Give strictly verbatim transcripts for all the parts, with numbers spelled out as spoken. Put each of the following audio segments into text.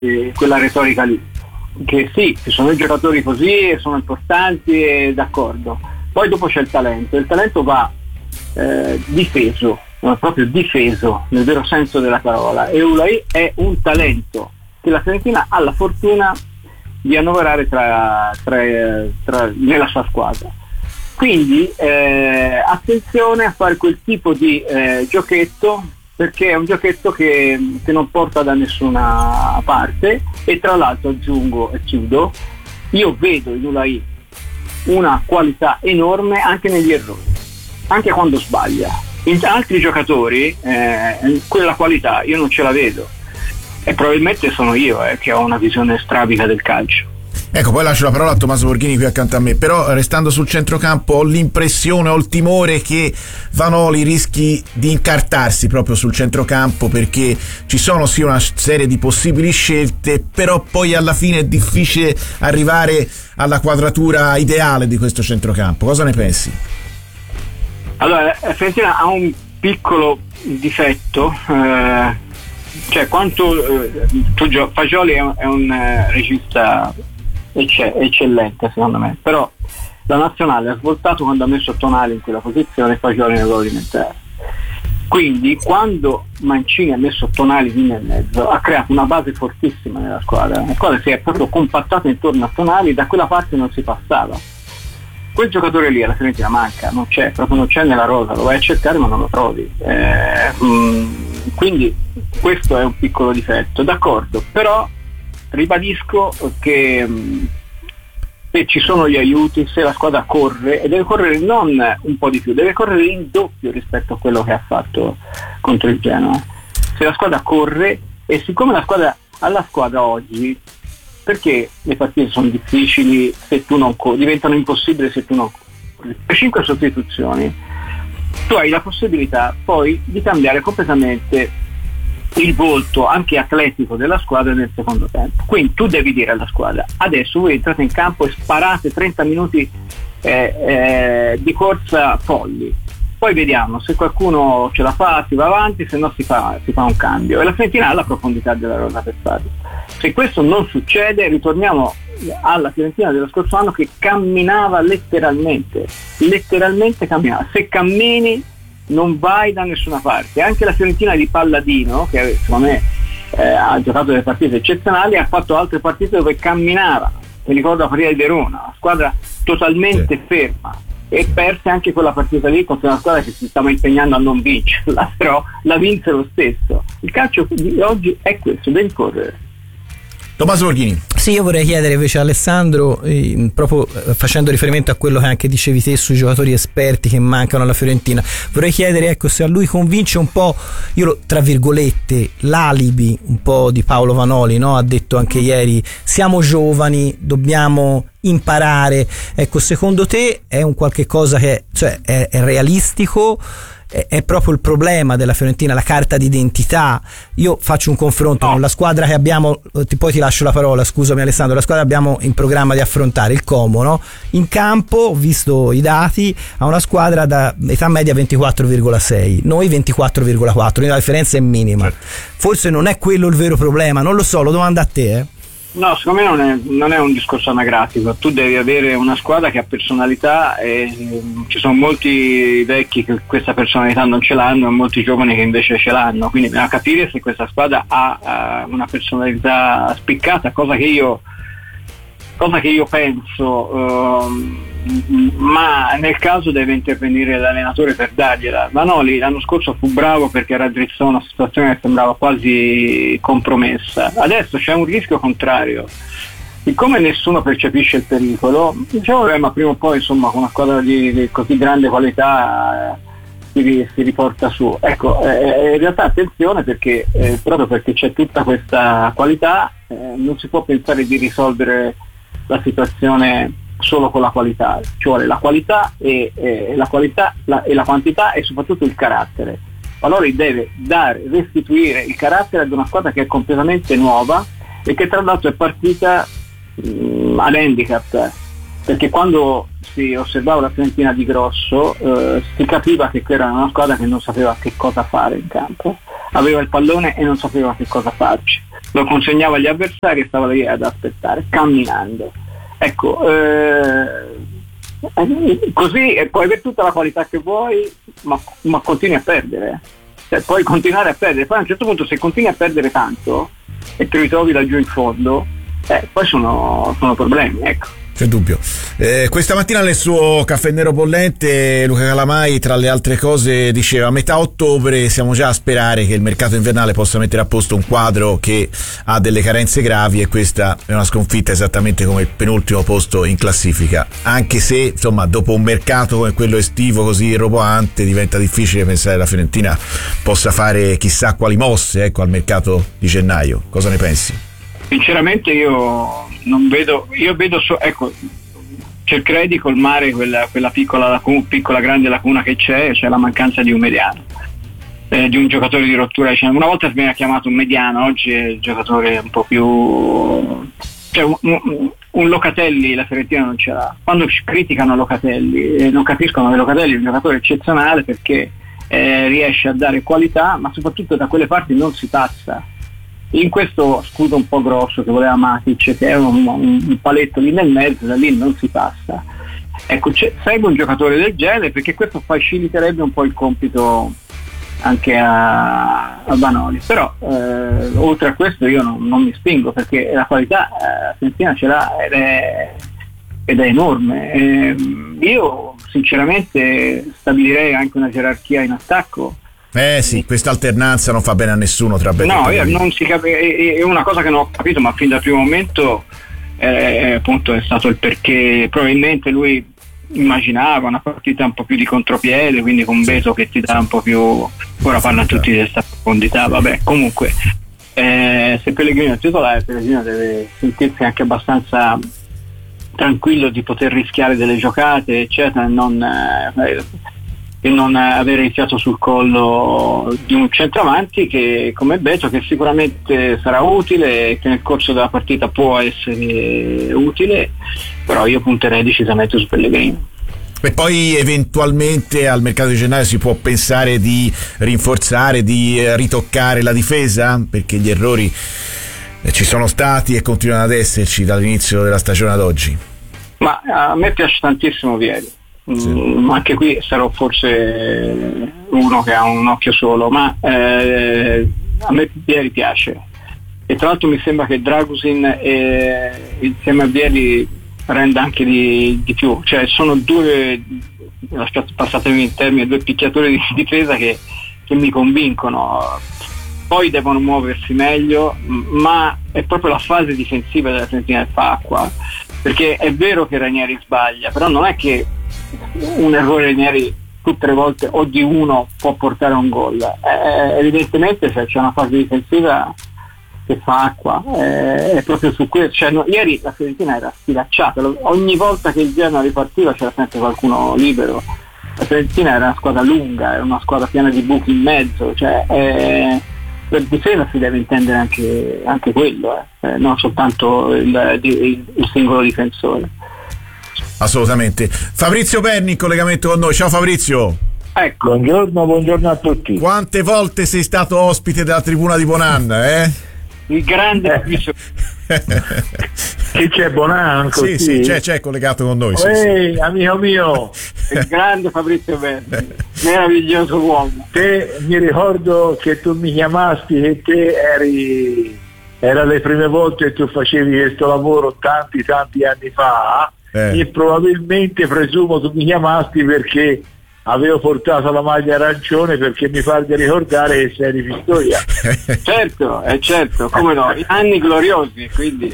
eh, quella retorica lì, che sì, ci sono i giocatori così e sono importanti e d'accordo, poi dopo c'è il talento, il talento va eh, difeso, no, proprio difeso nel vero senso della parola, e Ulai è un talento che la Fiorentina ha la fortuna di annoverare tra, tra, tra, nella sua squadra. Quindi eh, attenzione a fare quel tipo di eh, giochetto, perché è un giochetto che, che non porta da nessuna parte. E tra l'altro aggiungo e chiudo, io vedo in Ulai una qualità enorme anche negli errori, anche quando sbaglia. In altri giocatori eh, quella qualità io non ce la vedo, e probabilmente sono io eh, che ho una visione strabica del calcio. Ecco, poi lascio la parola a Tommaso Borghini qui accanto a me, però restando sul centrocampo ho l'impressione, ho il timore che Vanoli rischi di incartarsi proprio sul centrocampo, perché ci sono sì una serie di possibili scelte, però poi alla fine è difficile arrivare alla quadratura ideale di questo centrocampo. Cosa ne pensi? Allora, la Fiorentina ha un piccolo difetto, eh, cioè quanto eh, tu, Fagioli è un, è un eh, regista Ecce- eccellente secondo me, però la nazionale ha svoltato quando ha messo Tonali in quella posizione e Fagioli nel ruolo di mezzala. Quindi quando Mancini ha messo Tonali lì nel mezzo ha creato una base fortissima nella squadra, la squadra si è proprio compattata intorno a Tonali, da quella parte non si passava. Quel giocatore lì alla Fiorentina manca, non c'è, proprio non c'è nella rosa, lo vai a cercare ma non lo trovi, eh, mh, quindi questo è un piccolo difetto, d'accordo, però ribadisco che mh, se ci sono gli aiuti, se la squadra corre, e deve correre non un po' di più, deve correre il doppio rispetto a quello che ha fatto contro il Genoa. Se la squadra corre, e siccome la squadra alla squadra oggi, perché le partite sono difficili se tu non corri, diventano impossibili se tu non corri, per cinque sostituzioni tu hai la possibilità poi di cambiare completamente il volto anche atletico della squadra nel secondo tempo. Quindi tu devi dire alla squadra: adesso voi entrate in campo e sparate trenta minuti eh, eh, di corsa folli, poi vediamo se qualcuno ce la fa, si va avanti, se no si fa, si fa un cambio. E la Fiorentina ha la profondità della rosa per farlo. Se questo non succede, ritorniamo alla Fiorentina dello scorso anno che camminava letteralmente letteralmente camminava. Se cammini non vai da nessuna parte. Anche la Fiorentina di Palladino, che secondo me eh, ha giocato delle partite eccezionali, ha fatto altre partite dove camminava. Mi ricordo la partita di Verona, una squadra totalmente sì. ferma, e perse anche quella partita lì contro una squadra che si stava impegnando a non vincerla, però la vinse lo stesso. Il calcio di oggi è questo, devi correre. Tommaso Borghini. Sì, io vorrei chiedere invece a Alessandro, eh, proprio eh, facendo riferimento a quello che anche dicevi te sui giocatori esperti che mancano alla Fiorentina, vorrei chiedere ecco se a lui convince un po', io lo, tra virgolette, l'alibi un po' di Paolo Vanoli, no? Ha detto anche ieri: siamo giovani, dobbiamo imparare. Ecco, secondo te è un qualche cosa che cioè è, è realistico? È proprio il problema della Fiorentina, la carta d'identità? Io faccio un confronto no. con la squadra che abbiamo, ti, poi ti lascio la parola, scusami Alessandro, la squadra che abbiamo in programma di affrontare, il Como, no? In campo, ho visto i dati, ha una squadra da età media ventiquattro virgola sei, noi ventiquattro virgola quattro, quindi la differenza è minima. Certo. Forse non è quello il vero problema, non lo so, lo domando a te, eh. No, secondo me non è, non è un discorso anagrafico. Tu devi avere una squadra che ha personalità, e ci sono molti vecchi che questa personalità non ce l'hanno e molti giovani che invece ce l'hanno, quindi bisogna capire se questa squadra ha uh, una personalità spiccata, cosa che io cosa che io penso, uh, ma nel caso deve intervenire l'allenatore per dargliela. Vanoli l'anno scorso fu bravo perché raddrizzò una situazione che sembrava quasi compromessa. Adesso c'è un rischio contrario, siccome nessuno percepisce il pericolo, diciamo che ma prima o poi insomma con una squadra di, di così grande qualità eh, si, si riporta su. Ecco, eh, in realtà attenzione, perché eh, proprio perché c'è tutta questa qualità eh, non si può pensare di risolvere la situazione solo con la qualità, ci vuole la qualità e, e la qualità la, e la quantità e soprattutto il carattere. Allora deve dare, restituire il carattere ad una squadra che è completamente nuova e che tra l'altro è partita mh, all'handicap, perché quando si osservava la Fiorentina di Grosso eh, si capiva che era una squadra che non sapeva che cosa fare in campo, aveva il pallone e non sapeva che cosa farci. lo consegnava agli avversari e stava lì ad aspettare, camminando. Ecco, eh, così puoi avere tutta la qualità che vuoi, ma, ma continui a perdere. Cioè, puoi continuare a perdere, poi a un certo punto se continui a perdere tanto e ti ritrovi laggiù in fondo, eh, poi sono, sono problemi, ecco. C'è dubbio. Eh, questa mattina nel suo caffè nero bollente Luca Calamai, tra le altre cose, diceva: a metà ottobre siamo già a sperare che il mercato invernale possa mettere a posto un quadro che ha delle carenze gravi, e questa è una sconfitta esattamente come il penultimo posto in classifica, anche se insomma dopo un mercato come quello estivo così roboante diventa difficile pensare che la Fiorentina possa fare chissà quali mosse, ecco, al mercato di gennaio. Cosa ne pensi? Sinceramente io non vedo, io vedo so, ecco, cercherei di colmare quella, quella piccola, lacuna, piccola grande lacuna che c'è, cioè la mancanza di un mediano, eh, di un giocatore di rottura. Cioè, una volta mi ha chiamato un mediano, oggi è il giocatore un po' più, cioè un, un, un Locatelli la Fiorentina non ce l'ha. Quando criticano Locatelli eh, non capiscono che Locatelli è un giocatore eccezionale perché eh, riesce a dare qualità, ma soprattutto da quelle parti non si passa. In questo scudo un po' grosso che voleva Matic, che è un, un, un paletto lì nel mezzo, da lì non si passa. Ecco, segue un giocatore del genere, perché questo faciliterebbe un po' il compito anche a, a Vanoli. Però eh, oltre a questo io non, non mi spingo, perché la qualità eh, la Fiorentina ce l'ha ed è, ed è enorme. E io sinceramente stabilirei anche una gerarchia in attacco. Eh sì, questa alternanza non fa bene a nessuno tra Beto no, e io non si cap- è, è una cosa che non ho capito, ma fin dal primo momento eh, appunto è stato il perché probabilmente lui immaginava una partita un po' più di contropiede, quindi con Beto che ti dà un po' più, ora parlano tutti di questa profondità, vabbè, comunque eh, se Pellegrino è titolare, Pellegrino deve sentirsi anche abbastanza tranquillo di poter rischiare delle giocate eccetera, e non eh, e non avere il fiato sul collo di un centravanti che come Beto, che sicuramente sarà utile e che nel corso della partita può essere utile, però io punterei decisamente su Pellegrino. E poi eventualmente al mercato di gennaio si può pensare di rinforzare, di ritoccare la difesa, perché gli errori ci sono stati e continuano ad esserci dall'inizio della stagione ad oggi. Ma a me piace tantissimo Vieri. Sì. Mm, anche qui sarò forse uno che ha un occhio solo, ma eh, a me Vieri piace, e tra l'altro mi sembra che Dragusin eh, insieme a Vieri renda anche di, di più, cioè sono due, passatemi in termini, due picchiatori di difesa che, che mi convincono. Poi devono muoversi meglio, ma è proprio la fase difensiva della Fiorentina che fa acqua, perché è vero che Ranieri sbaglia, però non è che un errore Ranieri tutte le volte o di uno può portare a un gol. Eh, evidentemente cioè, c'è una fase difensiva che fa acqua, eh, è proprio su questo. Cioè, no, ieri la Fiorentina era sfilacciata, ogni volta che il Genoa ripartiva c'era sempre qualcuno libero. La Fiorentina era una squadra lunga, era una squadra piena di buchi in mezzo, cioè eh, per difesa si deve intendere anche, anche quello, eh, eh, non soltanto il, il, il singolo difensore. Assolutamente. Fabrizio Perni in collegamento con noi. Ciao Fabrizio. Ecco. Buongiorno, buongiorno a tutti. Quante volte sei stato ospite della tribuna di Bonanna, eh? Il grande Fabrizio. Chi c'è, Bonan? Sì, sì, c'è, c'è collegato con noi. Ehi, sì, sì. Amico mio. Il grande Fabrizio Perni, meraviglioso uomo. Te mi ricordo che tu mi chiamasti e te eri, era le prime volte che tu facevi questo lavoro tanti tanti anni fa. Eh. E probabilmente presumo tu mi chiamasti perché avevo portato la maglia arancione, perché mi pare di ricordare che sei di Pistoia. Certo, è certo, come no, anni gloriosi, quindi,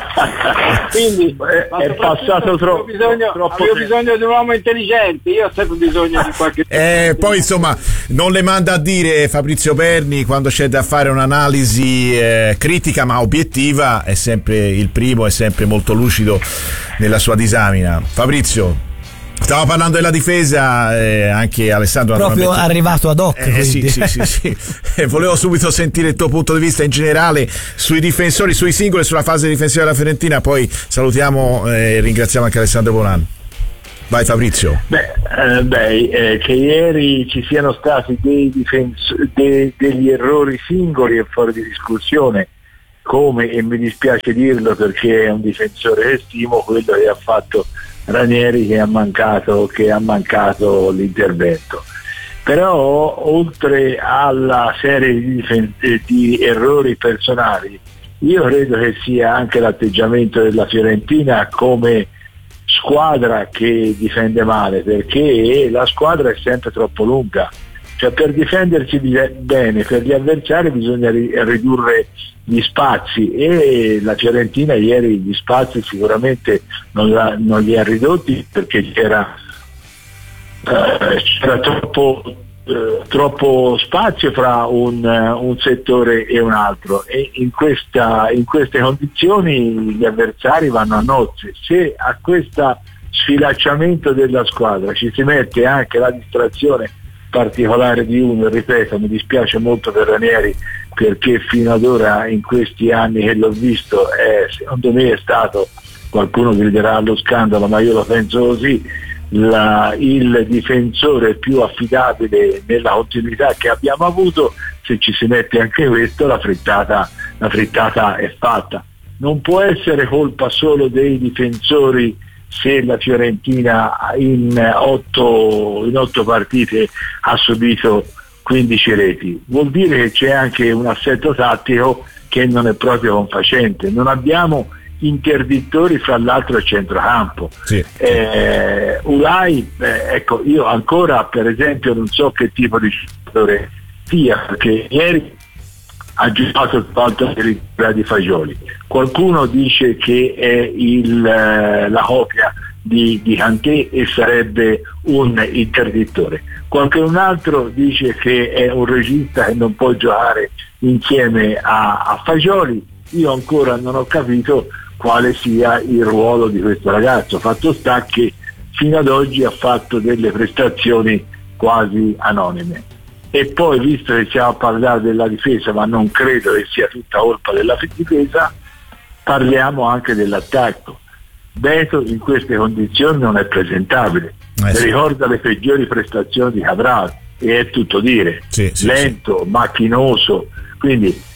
quindi è, è passato tro- avevo bisogno, troppo avevo bisogno di un uomo intelligente, io ho sempre bisogno di qualche eh, poi insomma non le manda a dire Fabrizio Perni quando c'è da fare un'analisi eh, critica ma obiettiva, è sempre il primo, è sempre molto lucido nella sua disamina. Fabrizio, stavo parlando della difesa, eh, anche Alessandro proprio arrivato ad hoc, eh, sì, sì, sì, sì. Eh, volevo subito sentire il tuo punto di vista in generale sui difensori, sui singoli e sulla fase difensiva della Fiorentina, poi salutiamo e eh, ringraziamo anche Alessandro Bonan. Vai Fabrizio. Beh, eh, beh eh, che ieri ci siano stati dei difens- de- degli errori singoli è fuori di discussione, come, e mi dispiace dirlo perché è un difensore che stimo, quello che ha fatto Ranieri, che ha mancato, che ha mancato l'intervento. Però oltre alla serie di, difen- di errori personali, io credo che sia anche l'atteggiamento della Fiorentina come squadra che difende male, perché la squadra è sempre troppo lunga, cioè per difendersi bene per gli avversari bisogna ridurre gli spazi, e la Fiorentina ieri gli spazi sicuramente non, la, non li ha ridotti, perché c'era Uh, c'era troppo, uh, troppo spazio fra un, uh, un settore e un altro, e in, questa, in queste condizioni gli avversari vanno a nozze. Se a questo sfilacciamento della squadra ci si mette anche la distrazione particolare di uno, ripeto, mi dispiace molto per Ranieri, perché fino ad ora, in questi anni che l'ho visto, è, secondo me è stato, qualcuno griderà allo scandalo, ma io lo penso così, La, il difensore più affidabile nella continuità che abbiamo avuto. Se ci si mette anche questo, la frittata, la frittata è fatta. Non può essere colpa solo dei difensori se la Fiorentina in otto, in otto partite ha subito quindici reti, vuol dire che c'è anche un assetto tattico che non è proprio confacente. Non abbiamo interdittori fra l'altro al centrocampo. Sì. eh, Ulai, eh, ecco, io ancora per esempio non so che tipo di giocatore sia, perché ieri ha giocato il volta di Fagioli, qualcuno dice che è il, eh, la copia di, di Kanté e sarebbe un interdittore, qualcun altro dice che è un regista che non può giocare insieme a, a Fagioli. Io ancora non ho capito quale sia il ruolo di questo ragazzo, fatto sta che fino ad oggi ha fatto delle prestazioni quasi anonime. E poi, visto che stiamo a parlare della difesa, ma non credo che sia tutta colpa della difesa, parliamo anche dell'attacco. Beto in queste condizioni non è presentabile, eh sì. ricorda le peggiori prestazioni di Cabral, e è tutto dire, sì, sì, lento, sì. macchinoso, quindi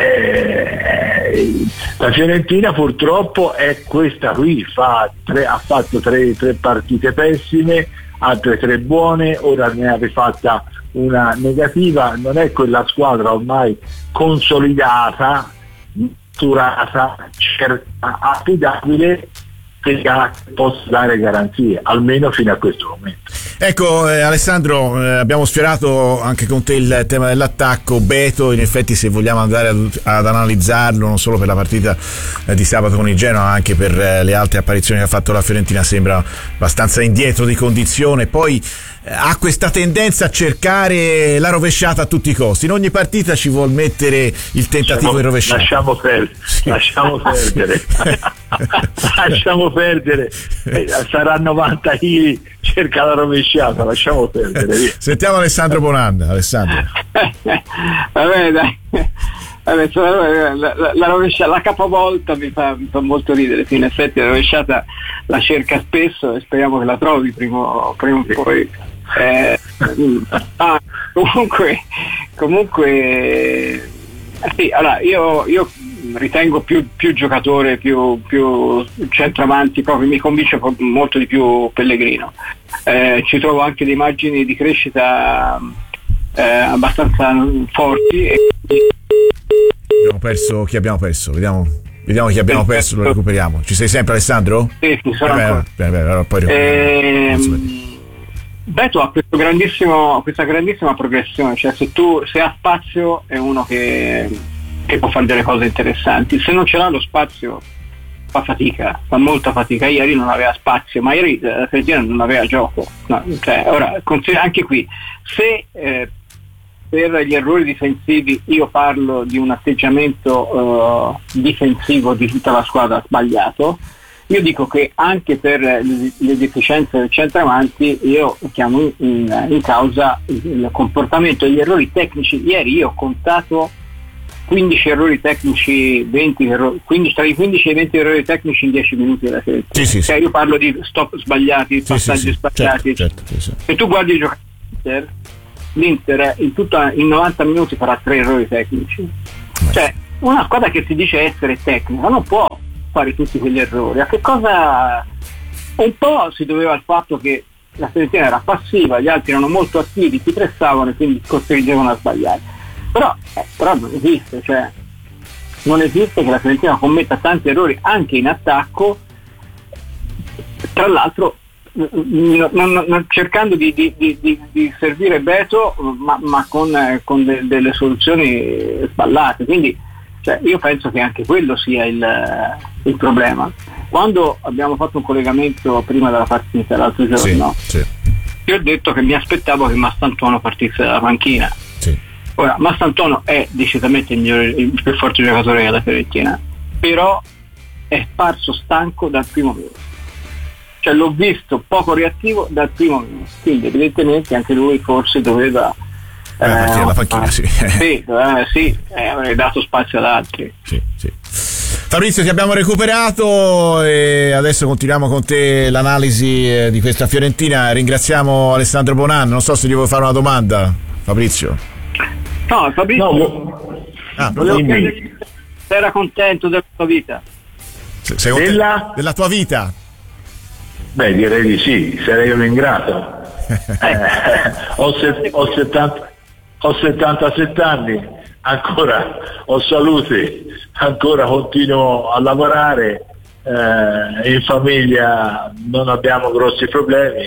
Eh, la Fiorentina purtroppo è questa qui, fa tre, ha fatto tre, tre partite pessime, altre tre buone, ora ne ha rifatta una negativa. Non è quella squadra ormai consolidata, maturata, certa, affidabile, che possa dare garanzie, almeno fino a questo momento. Ecco, eh, Alessandro, eh, abbiamo sfiorato anche con te il tema dell'attacco. Beto, in effetti, se vogliamo andare ad, ad analizzarlo non solo per la partita eh, di sabato con il Genoa, ma anche per eh, le altre apparizioni che ha fatto la Fiorentina, sembra abbastanza indietro di condizione. Poi eh, ha questa tendenza a cercare la rovesciata a tutti i costi. In ogni partita ci vuol mettere il tentativo di rovesciata. Lasciamo perdere, sì. lasciamo perdere. lasciamo perdere, eh, sarà novanta chili, cerca la rovesciata, lasciamo perdere, via. Sentiamo Alessandro Bonanna. Alessandro. Vabbè, dai. Vabbè, la, la, la rovesciata, la capovolta mi fa, mi fa molto ridere, sì, in effetti la rovesciata la cerca spesso e speriamo che la trovi prima o poi. Eh, ah, comunque comunque sì, allora io, io ritengo più, più giocatore, più, più centravanti, proprio mi convince molto di più Pellegrino. Eh, ci trovo anche dei margini di crescita eh, abbastanza forti. E... abbiamo perso chi abbiamo perso? Vediamo, vediamo chi abbiamo perso, lo recuperiamo. Ci sei sempre, Alessandro? Sì, sì, sono eh, ancora. Beh, beh, beh, poi ehm, Beto ha questo grandissimo, questa grandissima progressione, cioè se tu se ha spazio è uno che, che può fare delle cose interessanti, se non ce l'ha lo spazio fa fatica, fa molta fatica. Ieri non aveva spazio, ma ieri la Fiorentina non aveva gioco, no, cioè, ora anche qui se eh, per gli errori difensivi io parlo di un atteggiamento uh, difensivo di tutta la squadra sbagliato, io dico che anche per le, le deficienze del centravanti io chiamo in, in, in causa il comportamento e gli errori tecnici. Ieri io ho contato quindici errori tecnici, venti errori, quindici, tra i quindici e i venti errori tecnici in dieci minuti della Fiorentina. Sì, sì, cioè, sì. Io parlo di stop sbagliati, sì, passaggi sì, sì. sbagliati. Certo, certo, sì, sì. Se tu guardi il giocatore l'Inter in, tutta, in novanta minuti farà tre errori tecnici. Cioè, una squadra che si dice essere tecnica non può fare tutti quegli errori. A che cosa? Un po' si doveva al fatto che la Fiorentina era passiva, gli altri erano molto attivi, si pressavano e quindi costringevano a sbagliare. Però, eh, però non esiste, cioè non esiste che la Fiorentina commetta tanti errori anche in attacco, tra l'altro non, non, non, cercando di, di, di, di servire Beto ma, ma con, eh, con de, delle soluzioni sballate. Quindi cioè, io penso che anche quello sia il, il problema. Quando abbiamo fatto un collegamento prima della partita l'altro giorno, sì, sì. io ho detto che mi aspettavo che Mastantuono partisse dalla panchina. Sì. Ora, Mastantuono è decisamente il, migliore, il più forte giocatore della Fiorentina, però è parso stanco dal primo minuto. Cioè l'ho visto poco reattivo dal primo minuto, quindi evidentemente anche lui forse doveva eh, partire dalla panchina, sì. Sì, eh, sì eh, avrei dato spazio ad altri. Sì, sì. Fabrizio, ti abbiamo recuperato e adesso continuiamo con te l'analisi di questa Fiorentina. Ringraziamo Alessandro Bonan, non so se gli vuoi fare una domanda, Fabrizio. No, Fabrizio, no, ah, volevo chiedere se era contento della tua vita. Se, sei contento della... della tua vita? Beh, direi di sì, sarei un ingrato. eh, ho, set, ho, settanta, ho settantasette anni, ancora ho salute, ancora continuo a lavorare, eh, in famiglia non abbiamo grossi problemi,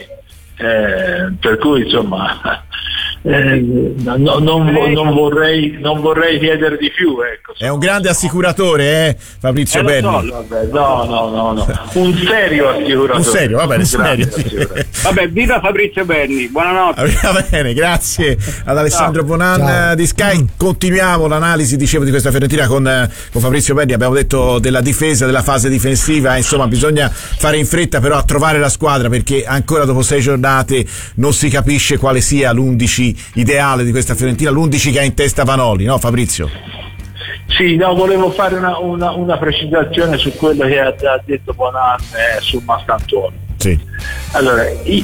eh, per cui insomma eh, no, non, non, vorrei, non vorrei chiedere di più, ecco. È un grande assicuratore, eh, Fabrizio eh, Berni. So, vabbè, no, no, no, no, un serio assicuratore. Un serio, va bene, un serio. Vabbè, viva Fabrizio Berni, buonanotte. Va bene, grazie ad Alessandro no. Bonan Ciao. Di Sky. Continuiamo l'analisi, dicevo, di questa Fiorentina con, con Fabrizio Berni. Abbiamo detto della difesa, della fase difensiva, insomma bisogna fare in fretta però a trovare la squadra, perché ancora dopo sei giornate non si capisce quale sia l'undici ideale di questa Fiorentina, l'undici che ha in testa Vanoli, no Fabrizio? Sì, no, volevo fare una, una, una precisazione su quello che ha, ha detto Bonan eh, su Mastantuono. Sì. Allora, i,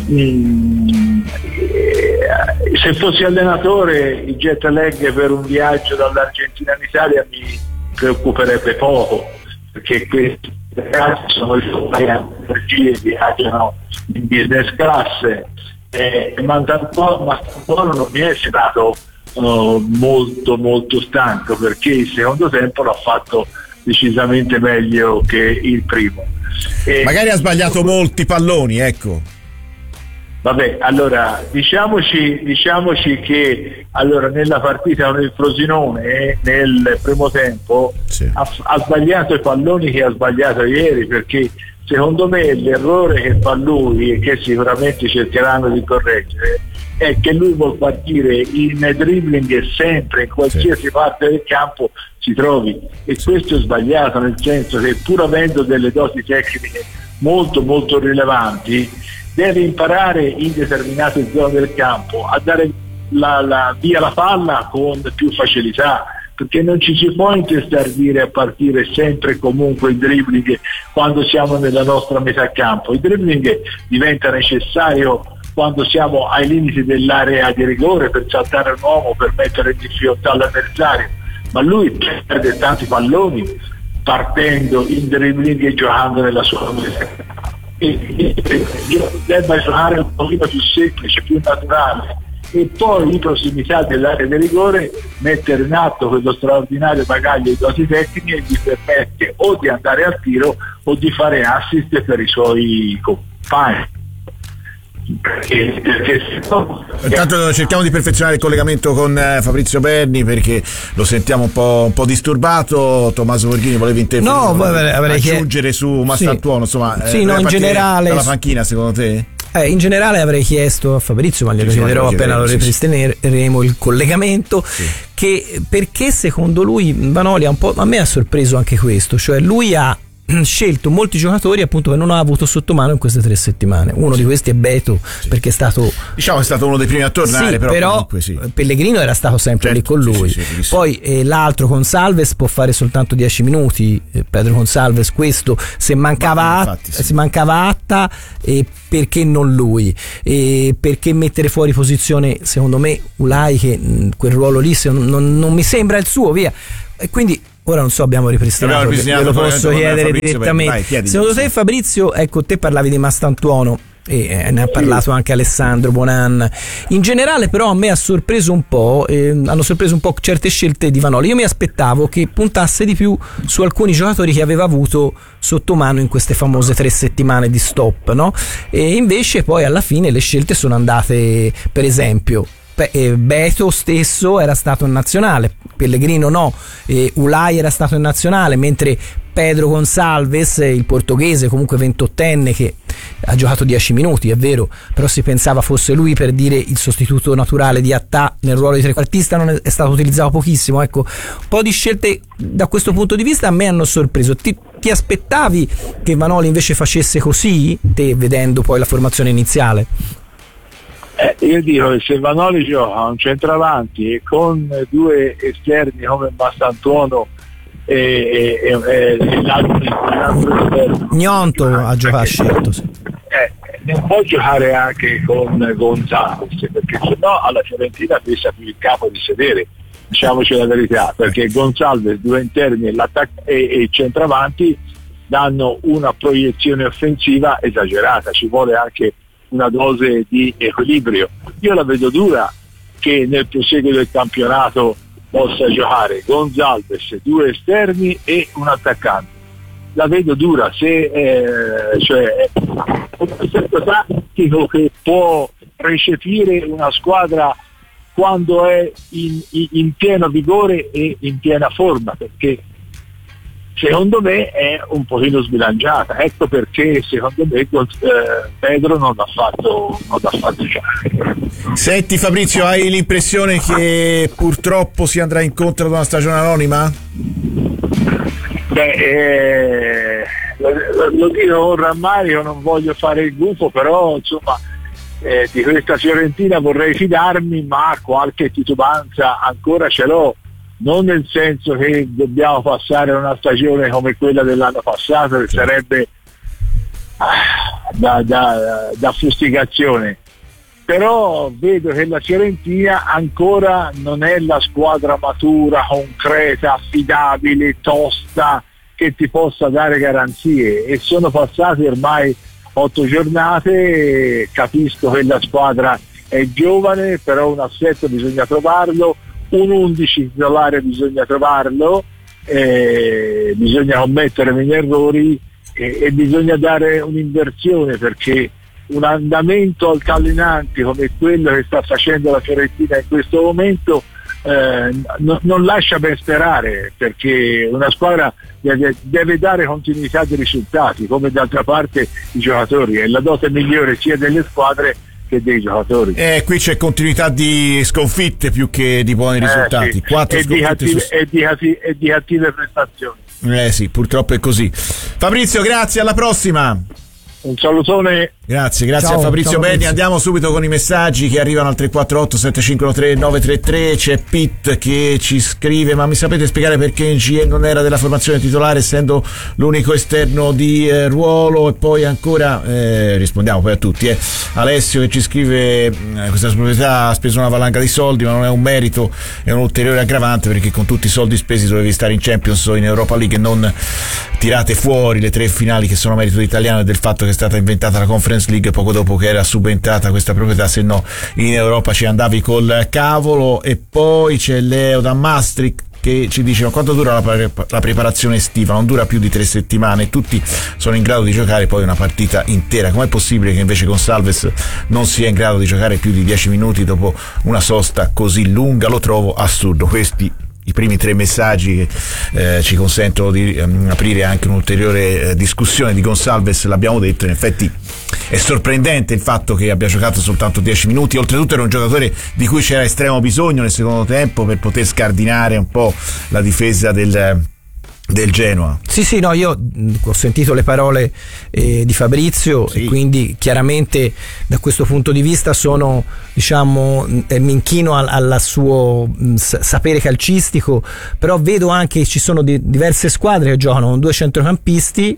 mh, eh, se fossi allenatore il jet lag per un viaggio dall'Argentina in Italia mi preoccuperebbe poco, perché questi ragazzi sono le energie, viaggiano in business class. Eh, Mastantuono non mi è stato uh, molto molto stanco, perché il secondo tempo l'ha fatto decisamente meglio che il primo. E magari ha sbagliato molti palloni, ecco. Vabbè, allora diciamoci, diciamoci che allora nella partita con il Frosinone eh, nel primo tempo sì. ha, ha sbagliato i palloni che ha sbagliato ieri, perché secondo me l'errore che fa lui e che sicuramente cercheranno di correggere è che lui vuol partire in dribbling sempre in qualsiasi sì. parte del campo si trovi, e sì. questo è sbagliato, nel senso che pur avendo delle doti tecniche molto molto rilevanti deve imparare in determinate zone del campo a dare la, la, via la palla con più facilità, perché non ci si può intestardire a partire sempre e comunque il dribbling quando siamo nella nostra metà campo. Il dribbling diventa necessario quando siamo ai limiti dell'area di rigore, per saltare un uomo, per mettere in difficoltà l'avversario, ma lui perde tanti palloni partendo in dribbling e giocando nella sua metà. Debba giocare un pochino più semplice, più naturale, e poi in prossimità dell'area di rigore mettere in atto quello straordinario bagaglio di doti tecniche che gli permette o di andare al tiro o di fare assist per i suoi compagni. Perché, perché no, intanto cerchiamo di perfezionare il collegamento con eh, Fabrizio Berni, perché lo sentiamo un po', un po' disturbato. Tommaso Borghini, volevi intervenire? No, avrei, avrei aggiungere che... su Mastantuono, sì. insomma, sì, eh, no, in generale dalla panchina, secondo te? Eh, in generale avrei chiesto a Fabrizio, ma glielo chiederò appena lo ripristineremo il collegamento, sì. che perché secondo lui Vanoli ha un po', a me ha sorpreso anche questo, cioè lui ha scelto molti giocatori appunto che non ha avuto sotto mano in queste tre settimane. Uno sì. di questi è Beto, sì. perché è stato, diciamo, è stato uno dei primi a tornare, sì, però, però comunque, sì. Pellegrino era stato sempre certo, lì con lui, sì, sì, sì, poi eh, l'altro Consalves può fare soltanto dieci minuti, eh, Pedro Consalves, questo se mancava Ma, infatti, sì. se mancava Atta, eh, perché non lui, e perché mettere fuori posizione secondo me Ulai, che mh, quel ruolo lì se non, non, non mi sembra il suo, via. E quindi ora non so, abbiamo ripristinato, abbiamo ripristinato ve lo posso chiedere Fabrizio, direttamente. Vai, secondo te, Fabrizio, ecco, te parlavi di Mastantuono e ne ha parlato anche Alessandro Bonan. In generale però a me ha sorpreso un po', eh, hanno sorpreso un po' certe scelte di Vanoli. Io mi aspettavo che puntasse di più su alcuni giocatori che aveva avuto sotto mano in queste famose tre settimane di stop, no? E invece poi alla fine le scelte sono andate, per esempio Beto stesso era stato in nazionale, Pellegrino no, e Ulai era stato in nazionale, mentre Pedro Gonçalves, il portoghese, comunque ventottenne, che ha giocato dieci minuti, è vero, però si pensava fosse lui, per dire, il sostituto naturale di Attà nel ruolo di trequartista, non è stato utilizzato pochissimo. Ecco, un po' di scelte da questo punto di vista a me hanno sorpreso. Ti, ti aspettavi che Vanoli invece facesse così, te vedendo poi la formazione iniziale? Eh, io dico che se Vanoli gioca un centravanti e con due esterni come Mastantuono e, e, e, e l'altro, l'altro esterno Gnonto ha giocato, scelto sì. eh, non può giocare anche con Gonzalez, perché sennò alla Fiorentina pesa più il capo di sedere, diciamoci la verità, perché Gonzalez, due interni e, e, e il centravanti danno una proiezione offensiva esagerata, ci vuole anche una dose di equilibrio. Io la vedo dura che nel proseguo del campionato possa giocare Gonzalez, due esterni e un attaccante. La vedo dura, se eh, cioè è un aspetto tattico che può recepire una squadra quando è in, in, in pieno vigore e in piena forma, perché secondo me è un pochino sbilanciata. Ecco perché secondo me eh, Pedro non l'ha fatto non l'ha fatto giocare. Senti Fabrizio, hai l'impressione che purtroppo si andrà incontro ad una stagione anonima? Beh, eh, lo, lo dico con rammarico, non voglio fare il gufo, però insomma eh, di questa Fiorentina vorrei fidarmi, ma qualche titubanza ancora ce l'ho. Non nel senso che dobbiamo passare una stagione come quella dell'anno passato, che sarebbe ah, da, da, da fustigazione, però vedo che la Fiorentina ancora non è la squadra matura, concreta, affidabile, tosta, che ti possa dare garanzie, e sono passate ormai otto giornate. Capisco che la squadra è giovane, però un assetto bisogna trovarlo, un undici titolare bisogna trovarlo, eh, bisogna commettere meno errori e, e bisogna dare un'inversione, perché un andamento altalenante come quello che sta facendo la Fiorentina in questo momento eh, no, non lascia ben sperare, perché una squadra deve, deve dare continuità di risultati, come d'altra parte i giocatori, è la dote migliore sia delle squadre che dei giocatori. Eh, qui c'è continuità di sconfitte più che di buoni risultati. Eh, sì. Quattro e, sconfitte di cattive, su... e, di cattive, e di cattive prestazioni. Eh sì, purtroppo è così. Fabrizio, grazie, alla prossima. Un salutone. Grazie, grazie ciao, a Fabrizio ciao, Benni. Andiamo subito con i messaggi che arrivano al tre quattro otto sette cinque tre nove tre tre. C'è Pitt che ci scrive: ma mi sapete spiegare perché N'Jie non era della formazione titolare, essendo l'unico esterno di eh, ruolo? E poi ancora eh, rispondiamo poi a tutti eh. Alessio che ci scrive: eh, questa proprietà ha speso una valanga di soldi, ma non è un merito, è un ulteriore aggravante, perché con tutti i soldi spesi dovevi stare in Champions o in Europa League, e non tirate fuori le tre finali che sono merito italiano e del fatto che è stata inventata la Conference League poco dopo che era subentrata questa proprietà, se no in Europa ci andavi col cavolo. E poi c'è Leo da Maastricht che ci dice: ma quanto dura la, pre- la preparazione estiva? Non dura più di tre settimane, tutti sono in grado di giocare poi una partita intera. Com'è possibile che invece Gonçalves non sia in grado di giocare più di dieci minuti dopo una sosta così lunga? Lo trovo assurdo. Questi i primi tre messaggi che eh, ci consentono di um, aprire anche un'ulteriore eh, discussione di Gonçalves. L'abbiamo detto, in effetti è sorprendente il fatto che abbia giocato soltanto dieci minuti, oltretutto era un giocatore di cui c'era estremo bisogno nel secondo tempo per poter scardinare un po' la difesa del del Genoa. Sì sì no, io ho sentito le parole eh, di Fabrizio, sì. E quindi chiaramente da questo punto di vista sono, diciamo, eh, mi inchino al, al suo mh, sapere calcistico, però vedo anche che ci sono di, diverse squadre che giocano con due centrocampisti,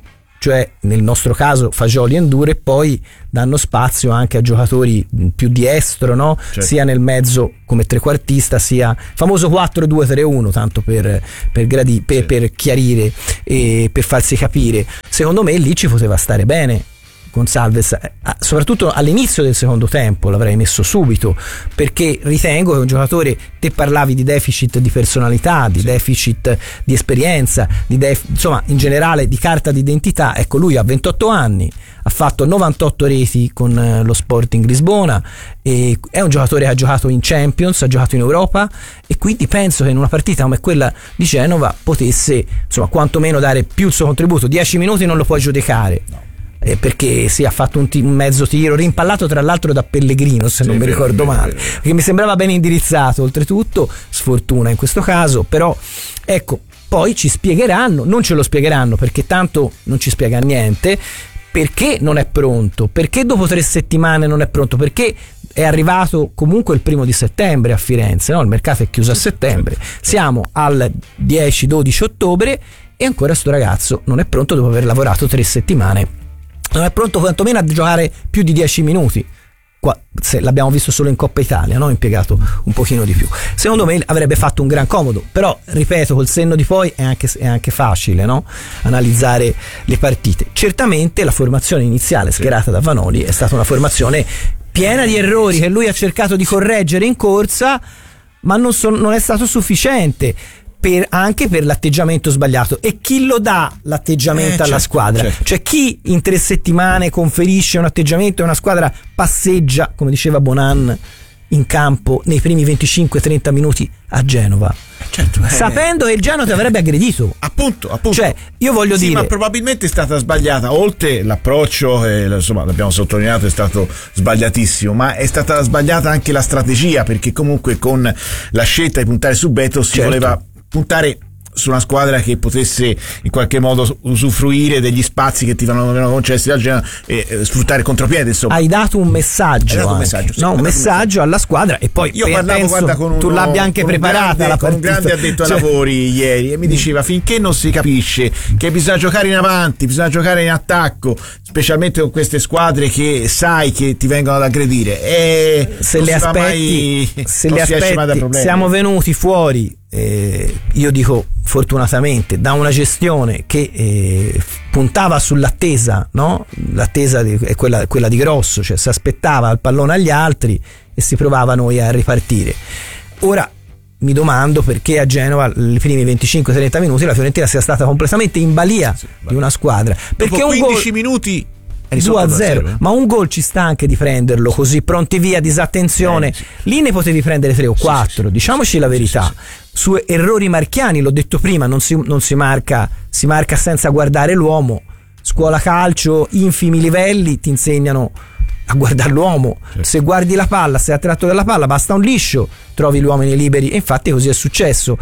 cioè nel nostro caso Fagioli e N'Dour, e poi danno spazio anche a giocatori più diestro, no? Certo. Sia nel mezzo come trequartista, sia famoso quattro due tre uno, tanto per, per, gradi, per, sì. per chiarire e per farsi capire. Secondo me lì ci poteva stare bene Gonçalves, soprattutto all'inizio del secondo tempo l'avrei messo subito, perché ritengo che un giocatore, te parlavi di deficit di personalità, di sì. deficit di esperienza, di def- insomma in generale di carta d'identità. Ecco, lui ha ventotto anni, ha fatto novantotto reti con lo Sporting Lisbona, e è un giocatore che ha giocato in Champions, ha giocato in Europa, e quindi penso che in una partita come quella di Genova potesse, insomma, quantomeno dare più il suo contributo. dieci minuti non lo puoi giudicare, no. Eh, perché si sì, ha fatto un, t- un mezzo tiro rimpallato tra l'altro da Pellegrino, se sì, non mi ricordo vero, male, vero. Perché mi sembrava ben indirizzato, oltretutto sfortuna in questo caso. Però ecco, poi ci spiegheranno, non ce lo spiegheranno perché tanto non ci spiega niente, perché non è pronto, perché dopo tre settimane non è pronto, perché è arrivato comunque il primo di settembre a Firenze, no? Il mercato è chiuso a settembre, siamo al dieci dodici ottobre e ancora sto ragazzo non è pronto dopo aver lavorato tre settimane. Non è pronto quantomeno a giocare più di dieci minuti. Qua, se l'abbiamo visto solo in Coppa Italia, no? Impiegato un pochino di più. Secondo me avrebbe fatto un gran comodo, però ripeto, col senno di poi è anche, è anche facile, no? Analizzare le partite. Certamente la formazione iniziale schierata da Vanoli è stata una formazione piena di errori che lui ha cercato di correggere in corsa, ma non, so, non è stato sufficiente. Per, anche per l'atteggiamento sbagliato. E chi lo dà l'atteggiamento eh, alla certo, squadra? Certo. Cioè chi in tre settimane conferisce un atteggiamento e una squadra passeggia, come diceva Bonan, in campo nei primi venticinque trenta minuti a Genova? Certo, eh. Sapendo che il Genoa ti avrebbe aggredito. Appunto, appunto. Cioè, io voglio sì, dire, ma probabilmente è stata sbagliata, oltre l'approccio, eh, insomma, l'abbiamo sottolineato, è stato sbagliatissimo, ma è stata sbagliata anche la strategia, perché comunque con la scelta di puntare su Beto si certo. voleva puntare su una squadra che potesse in qualche modo usufruire degli spazi che ti venivano concessi dal Genoa e eh, sfruttare il contropiede, insomma. Hai dato un messaggio, dato un messaggio, sì, no, un messaggio alla squadra, e poi io parlavo, guarda, con uno, tu l'abbia anche con preparata grande, la con un grande addetto ai cioè... lavori ieri, e mi diceva finché non si capisce che bisogna giocare in avanti, bisogna giocare in attacco, specialmente con queste squadre che sai che ti vengono ad aggredire, e se le aspetti, mai, se le aspetti siamo venuti fuori, eh, io dico fortunatamente, da una gestione che eh, puntava sull'attesa, no? L'attesa di, è quella, quella di Grosso, cioè si aspettava il pallone agli altri e si provava noi a ripartire. Ora mi domando perché a Genova i primi venticinque trenta minuti la Fiorentina sia stata completamente in balia sì, di una squadra, perché dopo quindici un gol, minuti due a zero, ma un gol ci sta anche di prenderlo così pronti via, disattenzione, eh, sì. Lì ne potevi prendere tre o quattro, sì, sì, diciamoci sì, la verità, sì, sì. Su errori marchiani, l'ho detto prima, non si, non si marca, si marca senza guardare l'uomo. Scuola calcio, infimi livelli ti insegnano a guardare l'uomo, certo. Se guardi la palla, sei attratto dalla palla, basta un liscio, trovi gli uomini liberi, e infatti così è successo.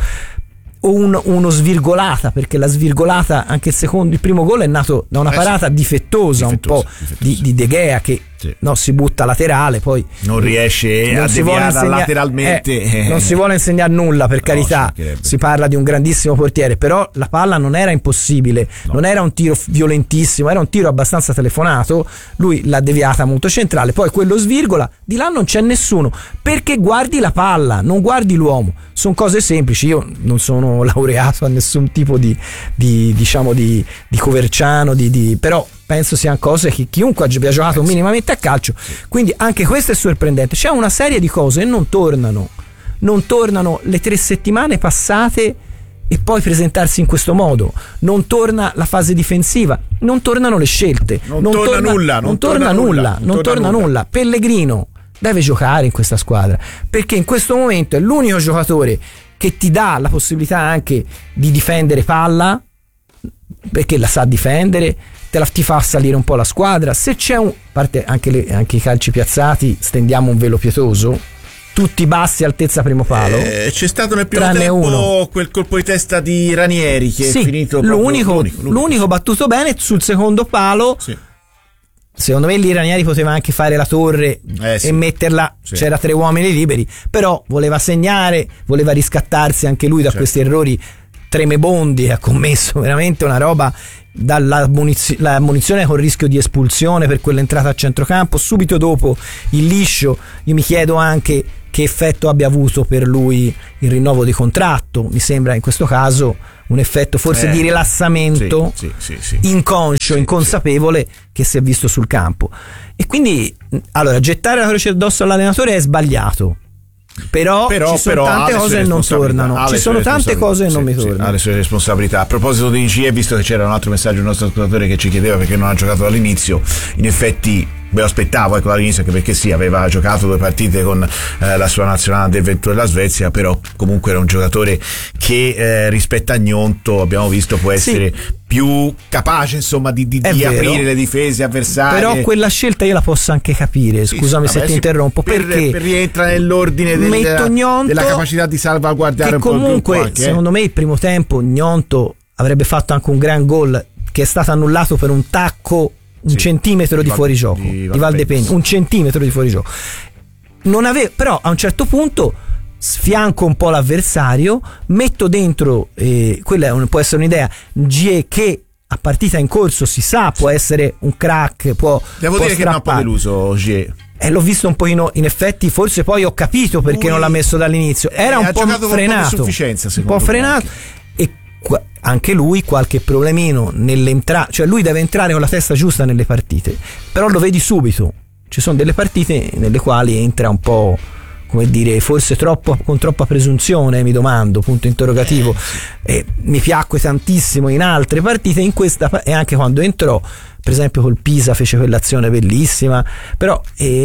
O un, uno svirgolata, perché la svirgolata, anche il secondo, il primo gol è nato da una parata eh sì. difettosa, difettosa, un po' difettosa. Di, di De Gea che sì. no, si butta laterale, poi non riesce non a deviare lateralmente, eh, eh. non si vuole insegnare nulla, per no, carità, si parla di un grandissimo portiere, però la palla non era impossibile, no. Non era un tiro violentissimo, era un tiro abbastanza telefonato, lui l'ha deviata molto centrale, poi quello svirgola, di là non c'è nessuno, perché guardi la palla, non guardi l'uomo. Sono cose semplici, io non sono laureato a nessun tipo di, di diciamo di, di coverciano, di, di, però penso siano cose che chiunque abbia giocato minimamente a calcio, quindi anche questo è sorprendente. C'è una serie di cose e non tornano, non tornano le tre settimane passate e poi presentarsi in questo modo, non torna la fase difensiva, non tornano le scelte, non, non torna, torna nulla, non, non torna, torna nulla, nulla, non torna nulla. nulla. Pellegrino deve giocare in questa squadra, perché in questo momento è l'unico giocatore che ti dà la possibilità anche di difendere palla, perché la sa difendere, te la ti fa salire un po' la squadra. Se c'è un, a parte anche, le, anche i calci piazzati, stendiamo un velo pietoso, tutti bassi, altezza primo palo, eh, c'è stato nel primo tempo uno. Quel colpo di testa di Ranieri che sì, è finito l'unico, l'unico, l'unico, l'unico battuto bene sul secondo palo, sì. Secondo me lì Ranieri poteva anche fare la torre eh, sì. e metterla, sì. C'era tre uomini liberi, però voleva segnare, voleva riscattarsi anche lui da certo. questi errori tremebondi, ha commesso veramente una roba dalla munizio- la munizione con rischio di espulsione per quell'entrata a centrocampo, subito dopo il liscio. Io mi chiedo anche che effetto abbia avuto per lui il rinnovo di contratto. Mi sembra in questo caso un effetto forse eh, di rilassamento sì, sì, sì, sì. inconscio, sì, inconsapevole sì. che si è visto sul campo. E quindi allora gettare la croce addosso all'allenatore è sbagliato. Però, però, ci sono però tante cose che non tornano. Ci sono tante cose che sì, non mi sì, tornano. Ha le sue responsabilità. A proposito di G E, visto che c'era un altro messaggio del nostro ascoltatore che ci chiedeva perché non ha giocato all'inizio, in effetti me lo aspettavo ecco all'inizio, anche perché sì, aveva giocato due partite con eh, la sua nazionale del venturo della Svezia, però comunque era un giocatore che eh, rispetto a Gnonto abbiamo visto può essere sì. più capace insomma di, di, di aprire le difese avversarie. Però quella scelta io la posso anche capire, scusami sì, se vabbè, ti sì, interrompo, per, perché per rientra nell'ordine del, della, della capacità di salvaguardare un po' comunque il anche, secondo eh. me il primo tempo Gnonto avrebbe fatto anche un gran gol che è stato annullato per un tacco un sì, centimetro di, di fuorigioco di, di Valdepegna, un centimetro di fuorigioco. Non ave- però a un certo punto sfianco un po' l'avversario, metto dentro eh, quella è un, può essere un'idea G E che a partita in corso si sa può essere un crack, può devo può dire strappare. Che non ha un po' deluso G E. Eh, l'ho visto un pochino, in effetti forse poi ho capito perché Lui, non l'ha messo dall'inizio, era un po' frenato, un po' frenato e qua, anche lui qualche problemino nell'entrata, cioè lui deve entrare con la testa giusta nelle partite, però lo vedi subito, ci sono delle partite nelle quali entra un po', come dire, forse troppo, con troppa presunzione, mi domando, punto interrogativo. Eh, mi piacque tantissimo in altre partite, in questa e anche quando entrò, per esempio col Pisa fece quell'azione bellissima, però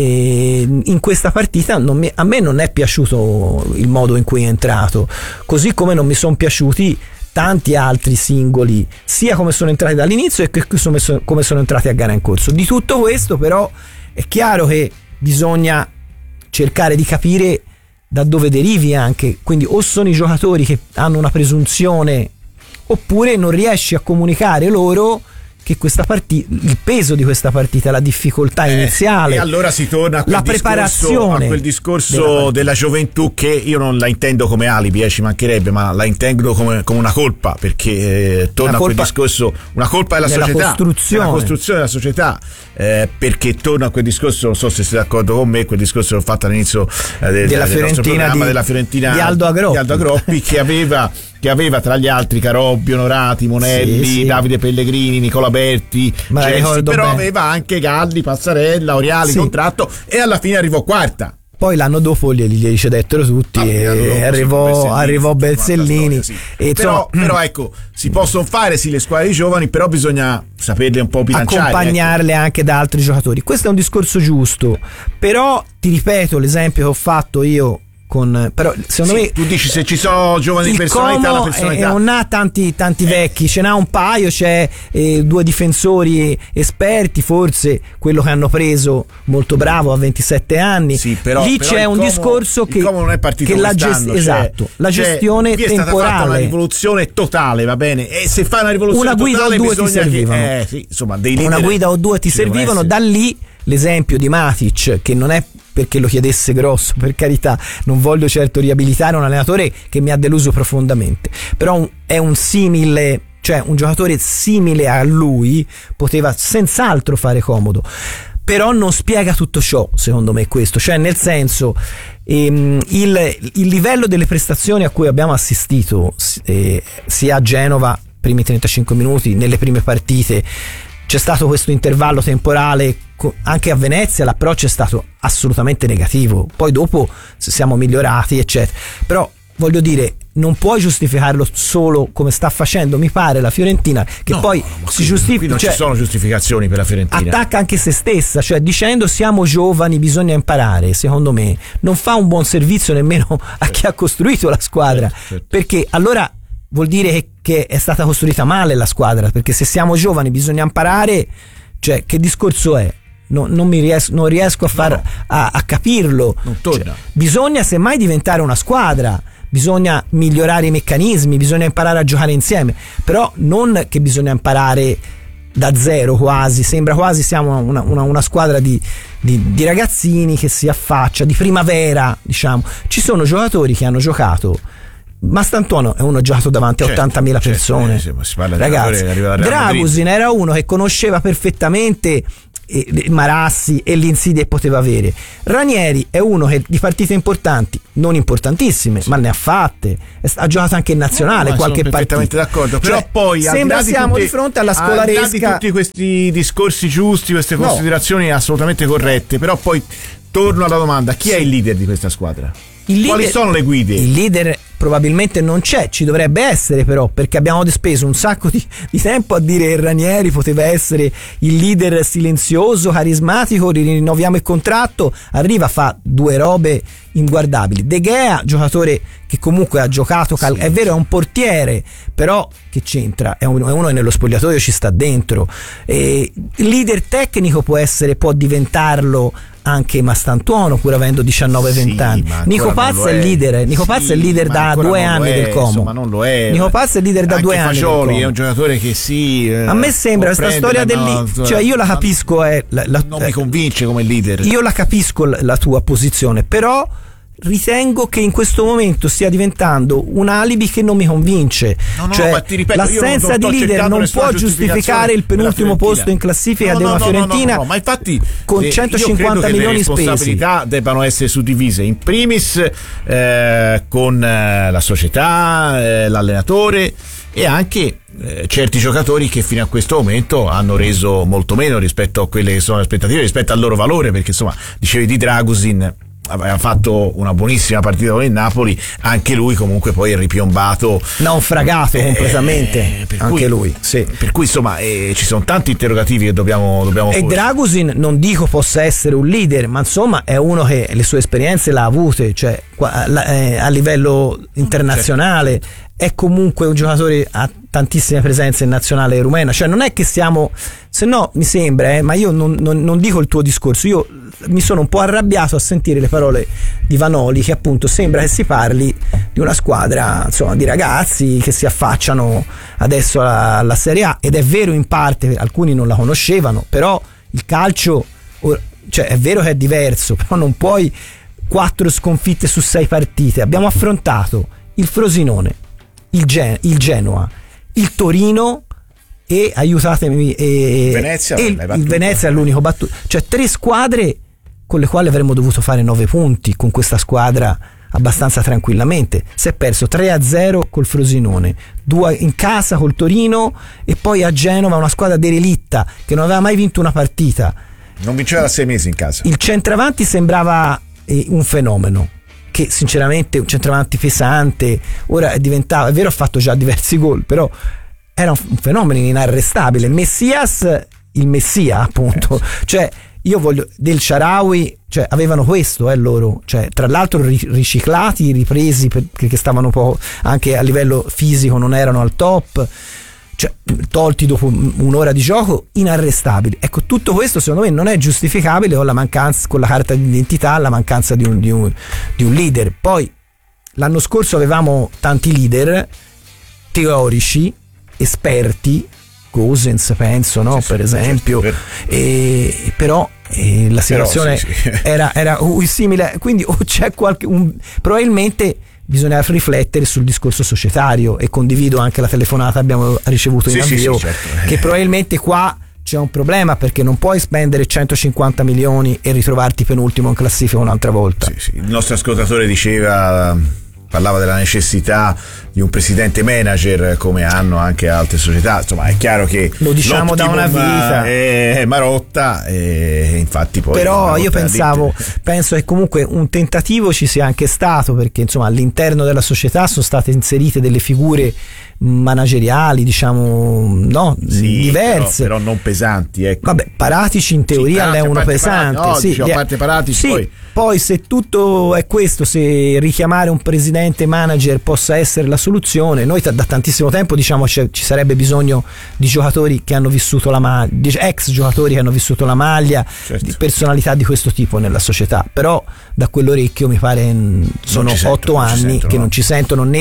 eh, in questa partita non mi, a me non è piaciuto il modo in cui è entrato, così come non mi sono piaciuti tanti altri singoli, sia come sono entrati dall'inizio e come sono entrati a gara in corso. Di tutto questo però è chiaro che bisogna cercare di capire da dove derivi anche, quindi o sono i giocatori che hanno una presunzione oppure non riesci a comunicare loro che questa partita, il peso di questa partita, la difficoltà eh, iniziale, e allora si torna a quel la preparazione, a quel discorso della, della gioventù che io non la intendo come alibi, eh, ci mancherebbe, ma la intendo come, come una colpa, perché eh, torna a quel discorso, una colpa della società, costruzione. della costruzione della società, eh, perché torna a quel discorso, non so se siete d'accordo con me, quel discorso che ho fatto all'inizio eh, del, della, del Fiorentina di, della Fiorentina di Aldo Agroppi, di Aldo Agroppi che aveva che aveva tra gli altri Carobbi, Onorati, Monelli, sì, sì. Davide Pellegrini, Nicola Berti, Gessi, però bene. Aveva anche Galli, Passarella, Oriali, sì. contratto, e alla fine arrivò quarta. Poi l'anno dopo glieli, glieli cedettero tutti, ah, e arrivò, arrivò Bersellini. Storia, sì. e però, so, però ecco, si possono fare sì le squadre di giovani, però bisogna saperle un po' bilanciare, accompagnarle ecco. anche da altri giocatori. Questo è un discorso giusto, però ti ripeto l'esempio che ho fatto io con, però secondo sì, me tu dici se ci sono giovani di personalità, la personalità è, non ha tanti, tanti eh. vecchi, ce n'ha un paio, c'è eh, due difensori esperti, forse quello che hanno preso molto bravo a ventisette anni, sì, però, lì però c'è un Como, discorso che, non è partito che la, gest- esatto, la gestione cioè, temporale, è stata fatta una rivoluzione totale, va bene, e se fai una rivoluzione una guida totale o due ti servivano, che, eh, sì, insomma, dei una guida o due ti servivano, da lì l'esempio di Matic, che non è perché lo chiedesse grosso, per carità, non voglio certo riabilitare un allenatore che mi ha deluso profondamente, però un, è un simile, cioè un giocatore simile a lui poteva senz'altro fare comodo, però non spiega tutto ciò, secondo me, questo, cioè nel senso ehm, il, il livello delle prestazioni a cui abbiamo assistito eh, sia a Genova, primi trentacinque minuti, nelle prime partite c'è stato questo intervallo temporale, anche a Venezia l'approccio è stato assolutamente negativo, poi dopo siamo migliorati eccetera, però voglio dire non puoi giustificarlo solo come sta facendo mi pare la Fiorentina, che no, poi no, si giustifica, non cioè, ci sono giustificazioni per la Fiorentina, attacca anche se stessa, cioè dicendo siamo giovani bisogna imparare, secondo me non fa un buon servizio nemmeno a chi ha costruito la squadra, certo, certo. perché allora vuol dire che, che è stata costruita male la squadra, perché se siamo giovani bisogna imparare, cioè che discorso è? No, non, mi riesco, non riesco a, far, no, no. a, a capirlo, cioè, bisogna semmai diventare una squadra, bisogna migliorare i meccanismi, bisogna imparare a giocare insieme, però non che bisogna imparare da zero quasi, sembra quasi siamo una, una, una squadra di, di, di ragazzini che si affaccia, di primavera diciamo, ci sono giocatori che hanno giocato Mastantuono è uno giocato davanti a certo, ottantamila persone, certo, si parla ragazzi. Dragusin era uno che conosceva perfettamente Marassi e l'insidie che poteva avere. Ranieri è uno che di partite importanti, non importantissime, sì, ma ne ha fatte, ha giocato anche in nazionale, no, qualche sono perfettamente partita. D'accordo, però cioè, poi sembra di siamo tutti, di fronte alla scolaresca, al di là di tutti questi discorsi giusti, queste considerazioni no. assolutamente corrette, però poi torno alla domanda: chi sì. è il leader di questa squadra? Il leader, quali sono le guide? Il leader probabilmente non c'è, ci dovrebbe essere però, perché abbiamo speso un sacco di, di tempo a dire che Ranieri poteva essere il leader silenzioso, carismatico, rinnoviamo il contratto, arriva, fa due robe inguardabili. De Gea, giocatore che comunque ha giocato, cal- sì, è vero, è un portiere, però che c'entra? È, un, è uno che nello spogliatoio ci sta dentro. E il leader tecnico può essere, può diventarlo anche Mastantuono, pur avendo diciannove venti sì, anni. Nico Paz è il leader, Nico sì, Paz è il leader da due anni è, del Como. Ma non lo è. Nico Paz è il leader da anche due anni. Fagioli è un giocatore che sì. A me sembra questa storia del no, cioè io la capisco, è la, la, non mi convince come leader. Io la capisco la, la tua posizione, però ritengo che in questo momento stia diventando un alibi che non mi convince. No, no, cioè, ma ti ripeto, l'assenza non, non di leader non può giustificare il penultimo posto in classifica no, no, della no, Fiorentina. No, no, no, ma infatti con eh, centocinquanta milioni spesi. Le responsabilità debbano essere suddivise in primis eh, con eh, la società, eh, l'allenatore e anche eh, certi giocatori che fino a questo momento hanno reso molto meno rispetto a quelle che sono le aspettative, rispetto al loro valore, perché insomma dicevi di Dragusin, aveva fatto una buonissima partita con il Napoli, anche lui comunque poi è ripiombato, naufragato eh, completamente per anche cui, lui sì. Per cui insomma eh, ci sono tanti interrogativi che dobbiamo, dobbiamo e porre. Dragusin non dico possa essere un leader, ma insomma è uno che le sue esperienze l'ha avute, cioè a livello internazionale, certo. È comunque un giocatore, ha tantissime presenze in nazionale rumena, cioè non è che siamo, se no mi sembra eh, ma io non, non, non dico il tuo discorso, io mi sono un po' arrabbiato a sentire le parole di Vanoli, che appunto sembra che si parli di una squadra insomma di ragazzi che si affacciano adesso alla, alla Serie A, ed è vero in parte, alcuni non la conoscevano, però il calcio cioè è vero che è diverso, però non puoi quattro sconfitte su sei partite. Abbiamo affrontato il Frosinone, il, Gen- il Genoa, il Torino e aiutatemi e, Venezia, e il, il Venezia è l'unico battuto, cioè tre squadre con le quali avremmo dovuto fare nove punti con questa squadra abbastanza tranquillamente. Si è perso tre a zero col Frosinone, due in casa col Torino e poi a Genova, una squadra derelitta che non aveva mai vinto una partita, non vinceva da sei mesi in casa. Il centravanti sembrava eh, un fenomeno, che sinceramente un centravanti pesante, ora è diventato, è vero, ha fatto già diversi gol, però era un, un fenomeno inarrestabile. Messias, il Messia appunto, eh. Cioè io voglio del Shaarawy, cioè avevano questo eh, loro, cioè tra l'altro riciclati, ripresi perché stavano un po' anche a livello fisico non erano al top, cioè tolti dopo un'ora di gioco, inarrestabili. Ecco, tutto questo secondo me non è giustificabile con la mancanza, con la carta d'identità, la mancanza di un, di un, di un leader. Poi l'anno scorso avevamo tanti leader teorici, esperti, Gosens penso, no? Sì, per sì, esempio, certo, e, però e la situazione però, sì, sì. era, era simile, quindi o c'è qualche un, probabilmente bisogna riflettere sul discorso societario, e condivido anche la telefonata che abbiamo ricevuto in sì, avvio, sì, sì, certo. Che probabilmente qua c'è un problema, perché non puoi spendere centocinquanta milioni e ritrovarti penultimo in classifica un'altra volta. Sì, sì. Il nostro ascoltatore diceva, parlava della necessità di un presidente manager come hanno anche altre società, insomma è chiaro che lo diciamo da una vita è Marotta e infatti poi però io pensavo penso che comunque un tentativo ci sia anche stato, perché insomma all'interno della società sono state inserite delle figure manageriali, diciamo, no, sì, diverse, però, però non pesanti, ecco. Vabbè, Paratici in teoria sì, è uno pesante, Parati, no, sì, diciamo, a parte Paratici, sì, poi poi se tutto è questo, se richiamare un presidente manager possa essere la soluzione, noi t- da tantissimo tempo diciamo ci sarebbe bisogno di giocatori che hanno vissuto la maglia, ex giocatori che hanno vissuto la maglia, certo, di personalità di questo tipo nella società, però da quell'orecchio mi pare sono otto anni sentono, che no? non ci sentono né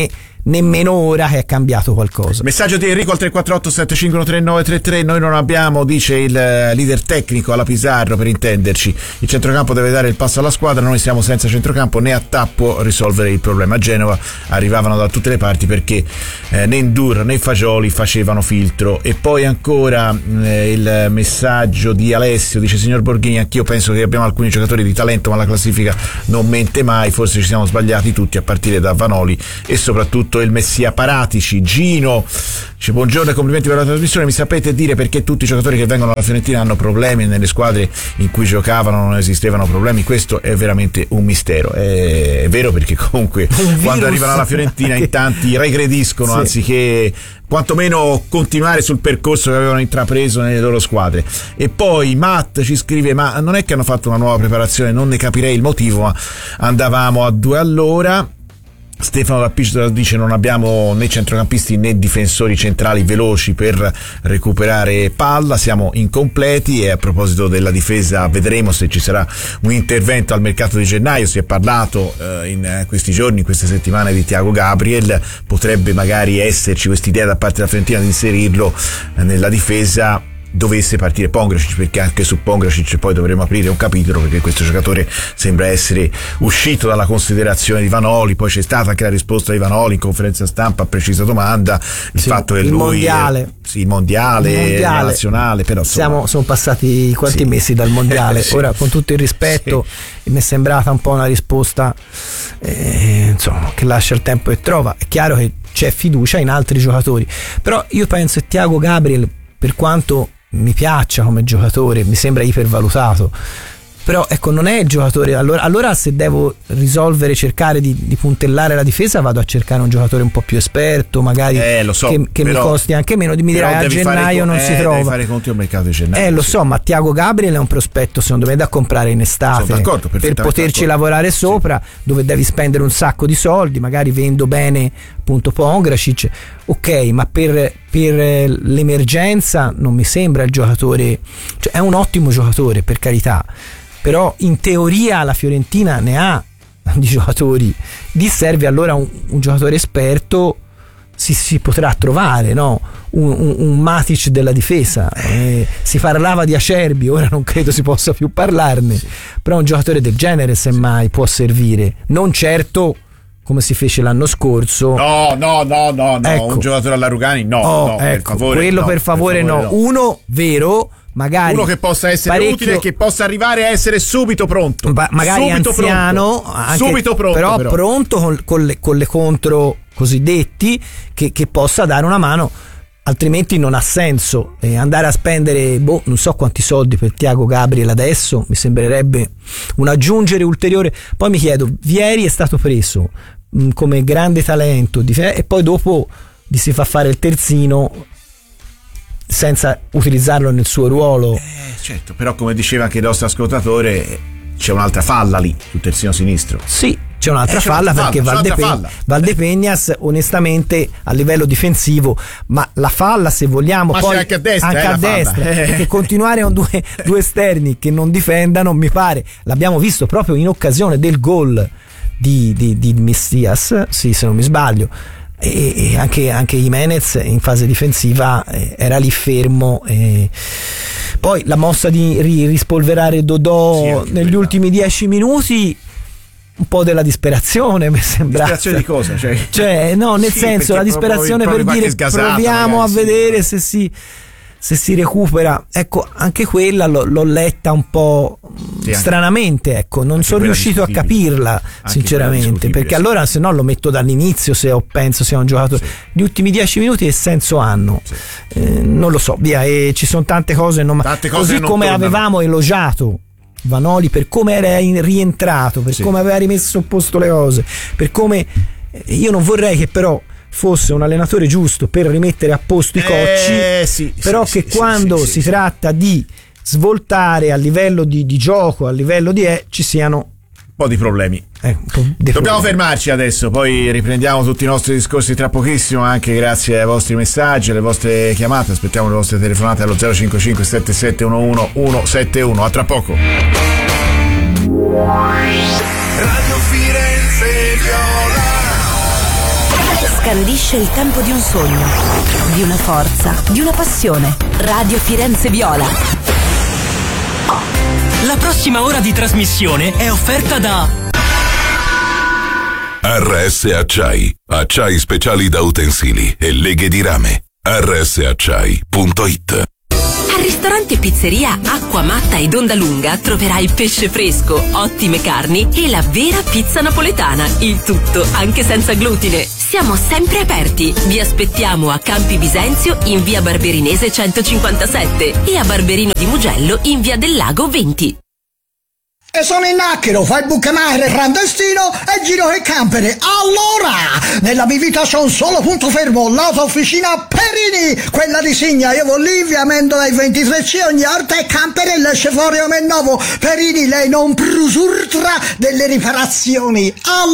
nemmeno ora che è cambiato qualcosa. Messaggio di Enrico al tre quattro otto sette cinque uno tre nove tre tre. Noi non abbiamo, dice il leader tecnico alla Pizarro, per intenderci, il centrocampo deve dare il passo alla squadra, noi siamo senza centrocampo, né Attà può risolvere il problema. A Genova arrivavano da tutte le parti perché eh, né Ndur né Fagioli facevano filtro. E poi ancora eh, il messaggio di Alessio, dice: signor Borghini, anch'io penso che abbiamo alcuni giocatori di talento, ma la classifica non mente mai, forse ci siamo sbagliati tutti a partire da Vanoli e soprattutto il Messia Paratici. Gino dice: buongiorno e complimenti per la trasmissione, mi sapete dire perché tutti i giocatori che vengono alla Fiorentina hanno problemi e nelle squadre in cui giocavano non esistevano problemi? Questo è veramente un mistero. È, è vero, perché comunque quando arrivano alla Fiorentina in tanti regrediscono, sì, anziché quantomeno continuare sul percorso che avevano intrapreso nelle loro squadre. E poi Matt ci scrive: ma non è che hanno fatto una nuova preparazione, non ne capirei il motivo, ma andavamo a due all'ora. Stefano Rappici dice: non abbiamo né centrocampisti né difensori centrali veloci per recuperare palla, siamo incompleti. E a proposito della difesa, vedremo se ci sarà un intervento al mercato di gennaio. Si è parlato eh, in questi giorni, in queste settimane, di Thiago Gabriel. Potrebbe magari esserci quest'idea da parte della Fiorentina di inserirlo nella difesa dovesse partire Pongracic, perché anche su Pongracic poi dovremo aprire un capitolo, perché questo giocatore sembra essere uscito dalla considerazione di Vanoli. Poi c'è stata anche la risposta di Vanoli in conferenza stampa a precisa domanda, il sì, fatto che il lui mondiale. È, sì, il mondiale, il mondiale, la nazionale, però insomma, siamo, sono passati quanti sì. mesi dal mondiale, sì. Ora con tutto il rispetto sì. mi è sembrata un po' una risposta eh, insomma, che lascia il tempo che trova. È chiaro che c'è fiducia in altri giocatori, però io penso che Thiago Gabriel, per quanto mi piaccia come giocatore, mi sembra ipervalutato, però ecco, non è il giocatore. Allora, allora se devo risolvere, cercare di, di puntellare la difesa, vado a cercare un giocatore un po' più esperto, magari eh, lo so, che, che però, mi costi anche meno. Mi dirà a gennaio fare, non eh, si trova, devi fare conti al mercato di gennaio. Eh, lo sì. so, ma Thiago Gabriel è un prospetto secondo me da comprare in estate, per poterci lavorare sopra, sì. dove devi spendere un sacco di soldi, magari vendo bene appunto Pongracic, ok, ma per, per l'emergenza non mi sembra il giocatore, cioè è un ottimo giocatore, per carità, però in teoria la Fiorentina ne ha di giocatori, gli serve allora un, un giocatore esperto. Si, si potrà trovare, no? un, un, un Matic della difesa, eh, si parlava di Acerbi, ora non credo si possa più parlarne, sì. però un giocatore del genere semmai può servire, non certo come si fece l'anno scorso. No, no, no, no, no. Ecco. Un giocatore alla Rugani, no, oh, no, ecco, per favore, quello no, per favore, per favore no. no. Uno vero, magari uno che possa essere parecchio, utile, che possa arrivare a essere subito pronto, ma, magari subito anziano, pronto. Anche, subito pronto, però, però. pronto con, con, le, con le contro cosiddetti, che, che possa dare una mano. Altrimenti non ha senso eh, andare a spendere boh, non so quanti soldi per Thiago Gabriel adesso, mi sembrerebbe un aggiungere ulteriore. Poi mi chiedo, Vieri è stato preso mh, come grande talento e poi dopo gli si fa fare il terzino senza utilizzarlo nel suo ruolo. Eh, certo, però come diceva anche il nostro ascoltatore, c'è un'altra falla lì sul terzino sinistro. Sì, c'è un'altra eh, c'è falla, un'altra perché falla, Valdepegn- falla. Valdepegnas onestamente a livello difensivo, ma la falla, se vogliamo, ma poi anche a destra, anche eh, a destra eh. perché continuare con due, due esterni che non difendano, mi pare, l'abbiamo visto proprio in occasione del gol di, di, di Messias, sì, se non mi sbaglio, e, e anche, anche Jimenez in fase difensiva eh, era lì fermo. E poi la mossa di ri, rispolverare Dodò sì, negli quella. ultimi dieci minuti, un po' della disperazione, mi sembra. Disperazione di cosa? Cioè, cioè no, nel sì, senso, la disperazione proprio, per dire sgasata, proviamo magari, a vedere sì, se si se si recupera. Ecco, anche quella l'ho, l'ho letta un po' sì, stranamente, ecco, non sono riuscito a capirla sinceramente, perché allora se no lo metto dall'inizio, se ho, penso sia un giocatore. Sì. Gli ultimi dieci minuti che senso hanno? Sì. Eh, non lo so, via, e ci sono tante cose, non, tante cose così non come tornano. Avevamo elogiato Vanoli per come era in, rientrato, per sì. come aveva rimesso a posto le cose, per come io non vorrei che però fosse un allenatore giusto per rimettere a posto i cocci, eh, sì, però sì, che sì, quando sì, si sì, tratta sì. di svoltare a livello di, di gioco, a livello di eh, ci siano un po' di problemi. Eh, un po' di Dobbiamo problemi. fermarci adesso, poi riprendiamo tutti i nostri discorsi tra pochissimo, anche grazie ai vostri messaggi, alle vostre chiamate. Aspettiamo le vostre telefonate allo zero cinque cinque sette sette uno uno uno sette uno. A tra poco. Radio Firenze Viola. scandisce il tempo di un sogno, di una forza, di una passione. Radio Firenze Viola. La prossima ora di trasmissione è offerta da R S Acciai, acciai speciali da utensili e leghe di rame. R S acciai punto it. Al ristorante Pizzeria Acqua Matta ed Onda Lunga troverai pesce fresco, ottime carni e la vera pizza napoletana. Il tutto anche senza glutine. Siamo sempre aperti. Vi aspettiamo a Campi Bisenzio in via Barberinese centocinquantasette e a Barberino di Mugello in via del Lago venti. E sono in Acchero, fai bucanare clandestino e giro e campere. Allora, nella mia vita c'è un solo punto fermo, l'autofficina Perini, quella di Signa. Io vado lì, via Mendola ai ventitré C, ogni orta e campere e esce fuori a me nuovo. Perini, lei non prusurtra delle riparazioni.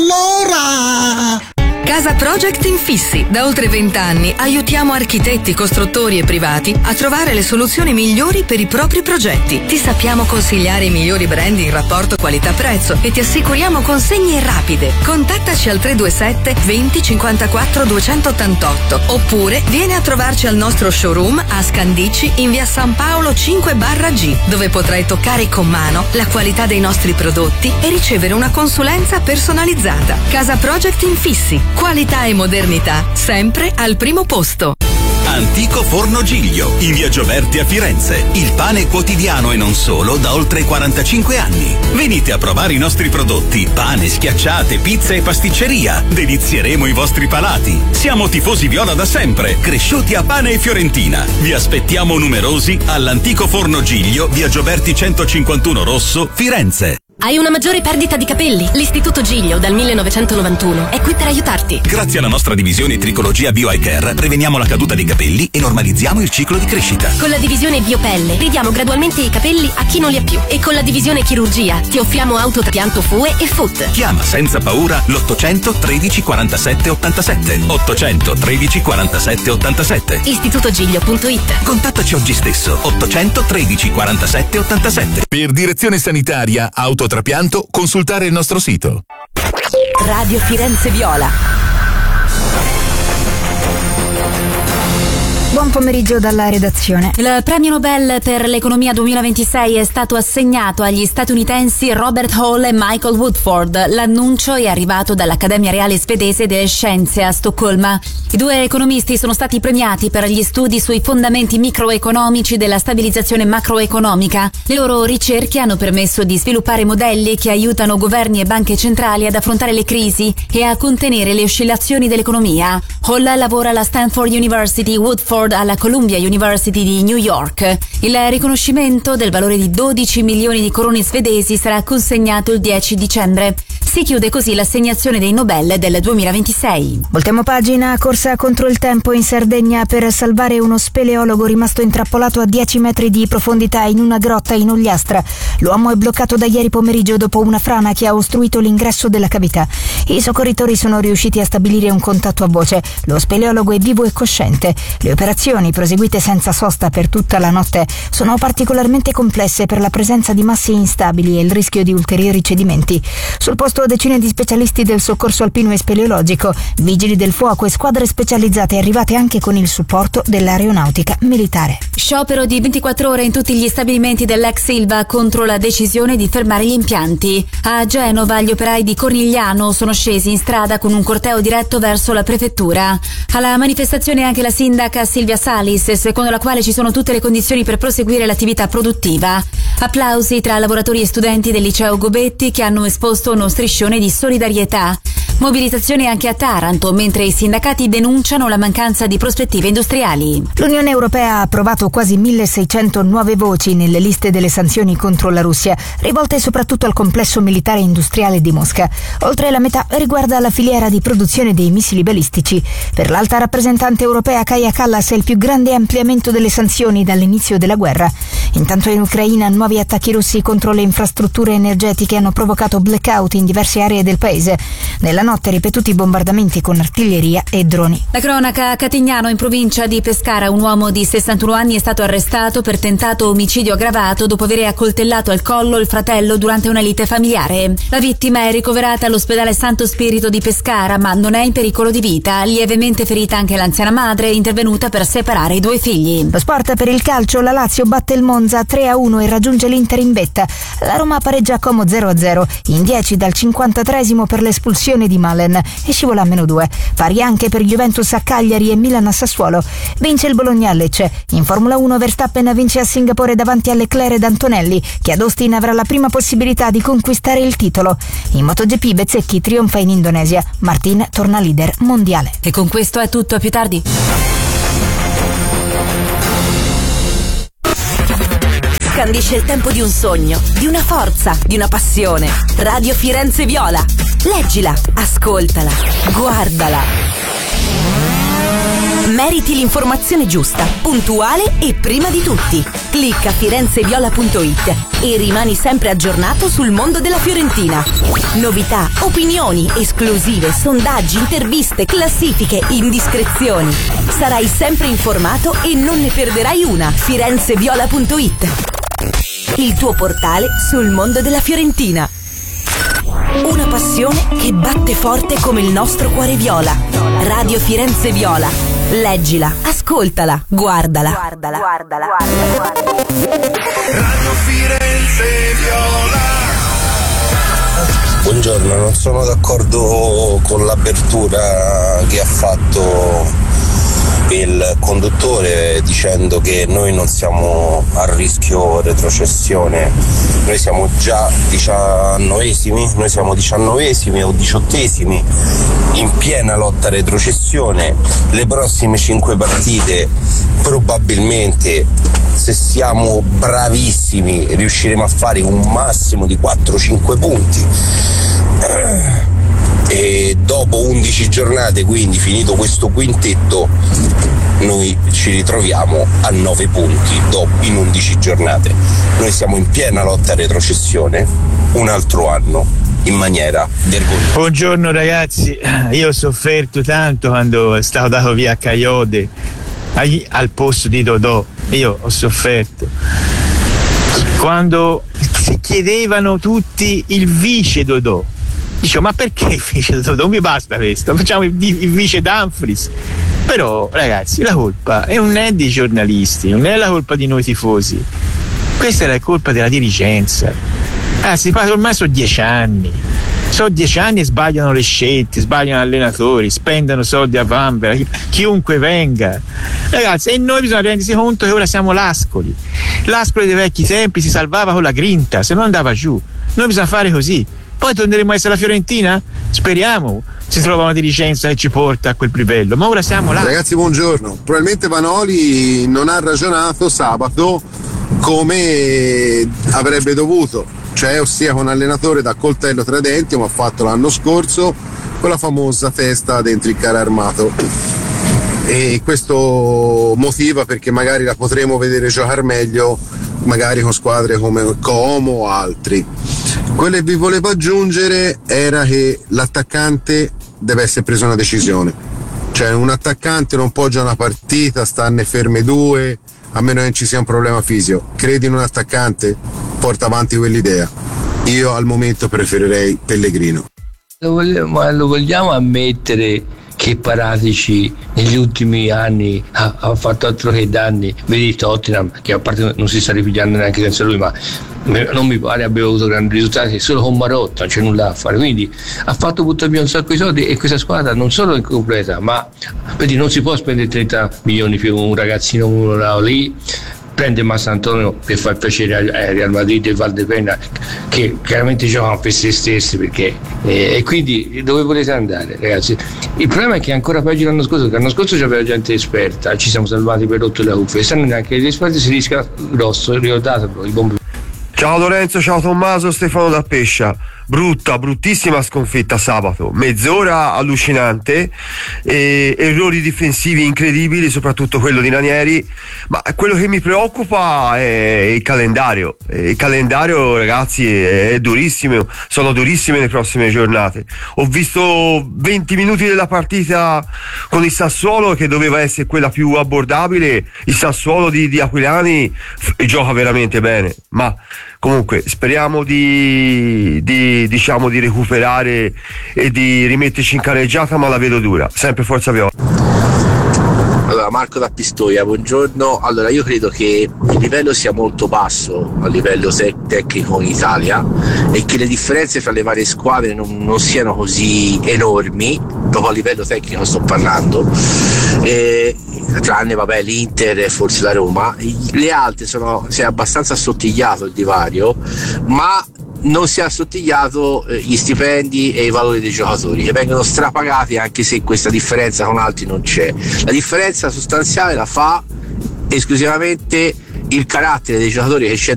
Allora... Casa Project Infissi. Da oltre vent'anni aiutiamo architetti, costruttori e privati a trovare le soluzioni migliori per i propri progetti. Ti sappiamo consigliare i migliori brand in rapporto qualità-prezzo e ti assicuriamo consegne rapide. Contattaci al tre due sette venti cinquantaquattro duecentottantotto oppure vieni a trovarci al nostro showroom a Scandicci in via San Paolo cinque G, dove potrai toccare con mano la qualità dei nostri prodotti e ricevere una consulenza personalizzata. Casa Project Infissi. Qualità e modernità, sempre al primo posto. Antico Forno Giglio, in via Gioberti a Firenze. Il pane quotidiano e non solo da oltre quarantacinque anni. Venite a provare i nostri prodotti, pane, schiacciate, pizza e pasticceria. Delizieremo i vostri palati. Siamo tifosi viola da sempre, cresciuti a pane e fiorentina. Vi aspettiamo numerosi all'Antico Forno Giglio, via Gioberti centocinquantuno Rosso, Firenze. Hai una maggiore perdita di capelli? L'Istituto Giglio dal millenovecentonovantuno è qui per aiutarti. Grazie alla nostra divisione Tricologia Bio Eye Care preveniamo la caduta dei capelli e normalizziamo il ciclo di crescita. Con la divisione Biopelle ridiamo gradualmente i capelli a chi non li ha più. E con la divisione Chirurgia ti offriamo autotrapianto F U E e F U T. Chiama senza paura l'ottocento tredici quarantasette ottantasette. ottocento tredici quarantasette ottantasette. Istitutogiglio punto it. Contattaci oggi stesso. ottocento tredici quarantasette ottantasette. Per direzione sanitaria, autotrapianto, consultare il nostro sito. Radio Firenze Viola. Buon pomeriggio dalla redazione. Il premio Nobel per l'economia duemilaventisei è stato assegnato agli statunitensi Robert Hall e Michael Woodford. L'annuncio è arrivato dall'Accademia Reale Svedese delle Scienze a Stoccolma. I due economisti sono stati premiati per gli studi sui fondamenti microeconomici della stabilizzazione macroeconomica. Le loro ricerche hanno permesso di sviluppare modelli che aiutano governi e banche centrali ad affrontare le crisi e a contenere le oscillazioni dell'economia. Hall lavora alla Stanford University, Woodford alla Columbia University di New York. Il riconoscimento del valore di dodici milioni di corone svedesi sarà consegnato il dieci dicembre. Si chiude così l'assegnazione dei Nobel del duemilaventisei. Voltiamo pagina. Corsa contro il tempo in Sardegna per salvare uno speleologo rimasto intrappolato a dieci metri di profondità in una grotta in Ogliastra. L'uomo è bloccato da ieri pomeriggio dopo una frana che ha ostruito l'ingresso della cavità. I soccorritori sono riusciti a stabilire un contatto a voce. Lo speleologo è vivo e cosciente. Le operazioni, proseguite senza sosta per tutta la notte, sono particolarmente complesse per la presenza di massi instabili e il rischio di ulteriori cedimenti. Sul posto decine di specialisti del soccorso alpino e speleologico, vigili del fuoco e squadre specializzate arrivate anche con il supporto dell'aeronautica militare. Sciopero di ventiquattro ore in tutti gli stabilimenti dell'ex Ilva contro la decisione di fermare gli impianti. A Genova gli operai di Cornigliano sono scesi in strada con un corteo diretto verso la prefettura. Alla manifestazione anche la sindaca Silvia Salis, secondo la quale ci sono tutte le condizioni per proseguire l'attività produttiva. Applausi tra lavoratori e studenti del liceo Gobetti che hanno esposto uno striscione di solidarietà. Mobilitazione anche a Taranto, mentre i sindacati denunciano la mancanza di prospettive industriali. L'Unione Europea ha approvato quasi milleseicento nuove voci nelle liste delle sanzioni contro la Russia, rivolte soprattutto al complesso militare e industriale di Mosca. Oltre la metà riguarda la filiera di produzione dei missili balistici. Per l'alta rappresentante europea Kaja Kallas è il più grande ampliamento delle sanzioni dall'inizio della guerra. Intanto in Ucraina nuovi attacchi russi contro le infrastrutture energetiche hanno provocato blackout in diverse aree del paese. Nella notte ripetuti bombardamenti con artiglieria e droni. La cronaca a Catignano, in provincia di Pescara, un uomo di sessantuno anni è stato arrestato per tentato omicidio aggravato dopo aver accoltellato al collo il fratello durante una lite familiare. La vittima è ricoverata all'ospedale Santo Spirito di Pescara, ma non è in pericolo di vita. Lievemente ferita anche l'anziana madre, intervenuta per separare i due figli. Lo sport per il calcio, la Lazio batte il Monza tre a uno e raggiunge l'Inter in vetta. La Roma pareggia a Como zero a zero, in dieci dal cinquantatreesimo per l'espulsione di Malen e scivola a meno due. Pari anche per Juventus a Cagliari e Milan a Sassuolo. Vince il Bologna a Lecce. In Formula uno Verstappen vince a Singapore davanti a Leclerc ed Antonelli, che ad Austin avrà la prima possibilità di conquistare il titolo. In MotoGP Bezzecchi trionfa in Indonesia, Martin torna leader mondiale. E con questo è tutto, a più tardi. Scandisce il tempo di un sogno, di una forza, di una passione. Radio Firenze Viola. Leggila, ascoltala, guardala. Meriti l'informazione giusta, puntuale e prima di tutti. Clicca firenzeviola punto it e rimani sempre aggiornato sul mondo della Fiorentina. Novità, opinioni, esclusive, sondaggi, interviste, classifiche, indiscrezioni. Sarai sempre informato e non ne perderai una. firenzeviola punto it, il tuo portale sul mondo della Fiorentina. Una passione che batte forte come il nostro cuore viola. Radio Firenze Viola. Leggila, ascoltala, guardala. Guardala, guardala, guardala. Radio Firenze Viola. Buongiorno, non sono d'accordo con l'apertura che ha fatto il conduttore dicendo che noi non siamo a rischio retrocessione. Noi siamo già diciannovesimi, noi siamo diciannovesimi o diciottesimi in piena lotta a retrocessione. Le prossime cinque partite probabilmente, se siamo bravissimi, riusciremo a fare un massimo di quattro cinque punti. E dopo undici giornate, quindi finito questo quintetto, noi ci ritroviamo a nove punti in undici giornate. Noi siamo in piena lotta a retrocessione un altro anno in maniera vergognosa. Buongiorno ragazzi, io ho sofferto tanto quando è stato dato via Caiode al posto di Dodò. Io ho sofferto quando si chiedevano tutti il vice Dodò. Dicevo, ma perché il vice Dodò? Non mi basta questo, facciamo il, il vice Dumfries. Però ragazzi, la colpa è non è dei giornalisti, non è la colpa di noi tifosi, questa è la colpa della dirigenza. Anzi, ormai sono dieci anni sono dieci anni e sbagliano le scelte, sbagliano allenatori, spendono soldi a vanvera, chiunque venga, ragazzi. E noi bisogna rendersi conto che ora siamo l'Ascoli l'Ascoli dei vecchi tempi, si salvava con la grinta, se no andava giù. Noi bisogna fare così, poi torneremo a essere la Fiorentina? Speriamo si trova una dirigenza che ci porta a quel livello, ma ora siamo là. Ragazzi, buongiorno. Probabilmente Vanoli non ha ragionato sabato come avrebbe dovuto, cioè ossia con un allenatore da coltello tra i denti, come ha fatto l'anno scorso con la famosa festa dentro il carro armato. E questo motiva perché magari la potremo vedere giocare meglio, magari con squadre come Como o altri. Quello che vi volevo aggiungere era che l'attaccante deve essere presa una decisione, cioè un attaccante non può giocare una partita, starne ferme due, a meno che non ci sia un problema fisico. Credi in un attaccante, porta avanti quell'idea. Io al momento preferirei Pellegrino. Lo vogliamo, ma lo vogliamo ammettere che Paratici negli ultimi anni ha, ha fatto altro che danni? Vedi Tottenham, che a parte non si sta ripigliando neanche senza lui, ma non mi pare abbia avuto grandi risultati, solo con Marotta non c'è nulla da fare, quindi ha fatto buttare via un sacco di soldi e questa squadra non solo è completa, ma vedi, non si può spendere trenta milioni per un ragazzino uno là lì. Prende Massantonio per far piacere a Real Madrid e Valdepena, che chiaramente giocano per se stessi, perché eh, e quindi dove volete andare, ragazzi? Il problema è che è ancora peggio l'anno scorso, perché l'anno scorso c'aveva gente esperta, ci siamo salvati per rotto la cuffia, e stanno neanche gli esperti, si rischia grosso, ricordatelo, i bombi. Ciao Lorenzo, ciao Tommaso, Stefano da Pescia. brutta, bruttissima sconfitta sabato, mezz'ora allucinante, e errori difensivi incredibili, soprattutto quello di Ranieri, ma quello che mi preoccupa è il calendario. Il calendario, ragazzi, è durissimo, sono durissime le prossime giornate. Ho visto venti minuti della partita con il Sassuolo, che doveva essere quella più abbordabile. Il Sassuolo di, di Aquilani f- gioca veramente bene, ma comunque speriamo di, di diciamo di recuperare e di rimetterci in carreggiata, ma la vedo dura. Sempre Forza Viola. Allora, Marco da Pistoia, buongiorno. Allora, io credo che il livello sia molto basso a livello te- tecnico in Italia, e che le differenze fra le varie squadre non, non siano così enormi, proprio a livello tecnico sto parlando, e, tranne vabbè l'Inter e forse la Roma. Le altre sono, si è abbastanza assottigliato il divario, ma non si è assottigliato eh, gli stipendi e i valori dei giocatori, che vengono strapagati, anche se questa differenza con altri non c'è. La differenza sostanziale la fa esclusivamente il carattere dei giocatori che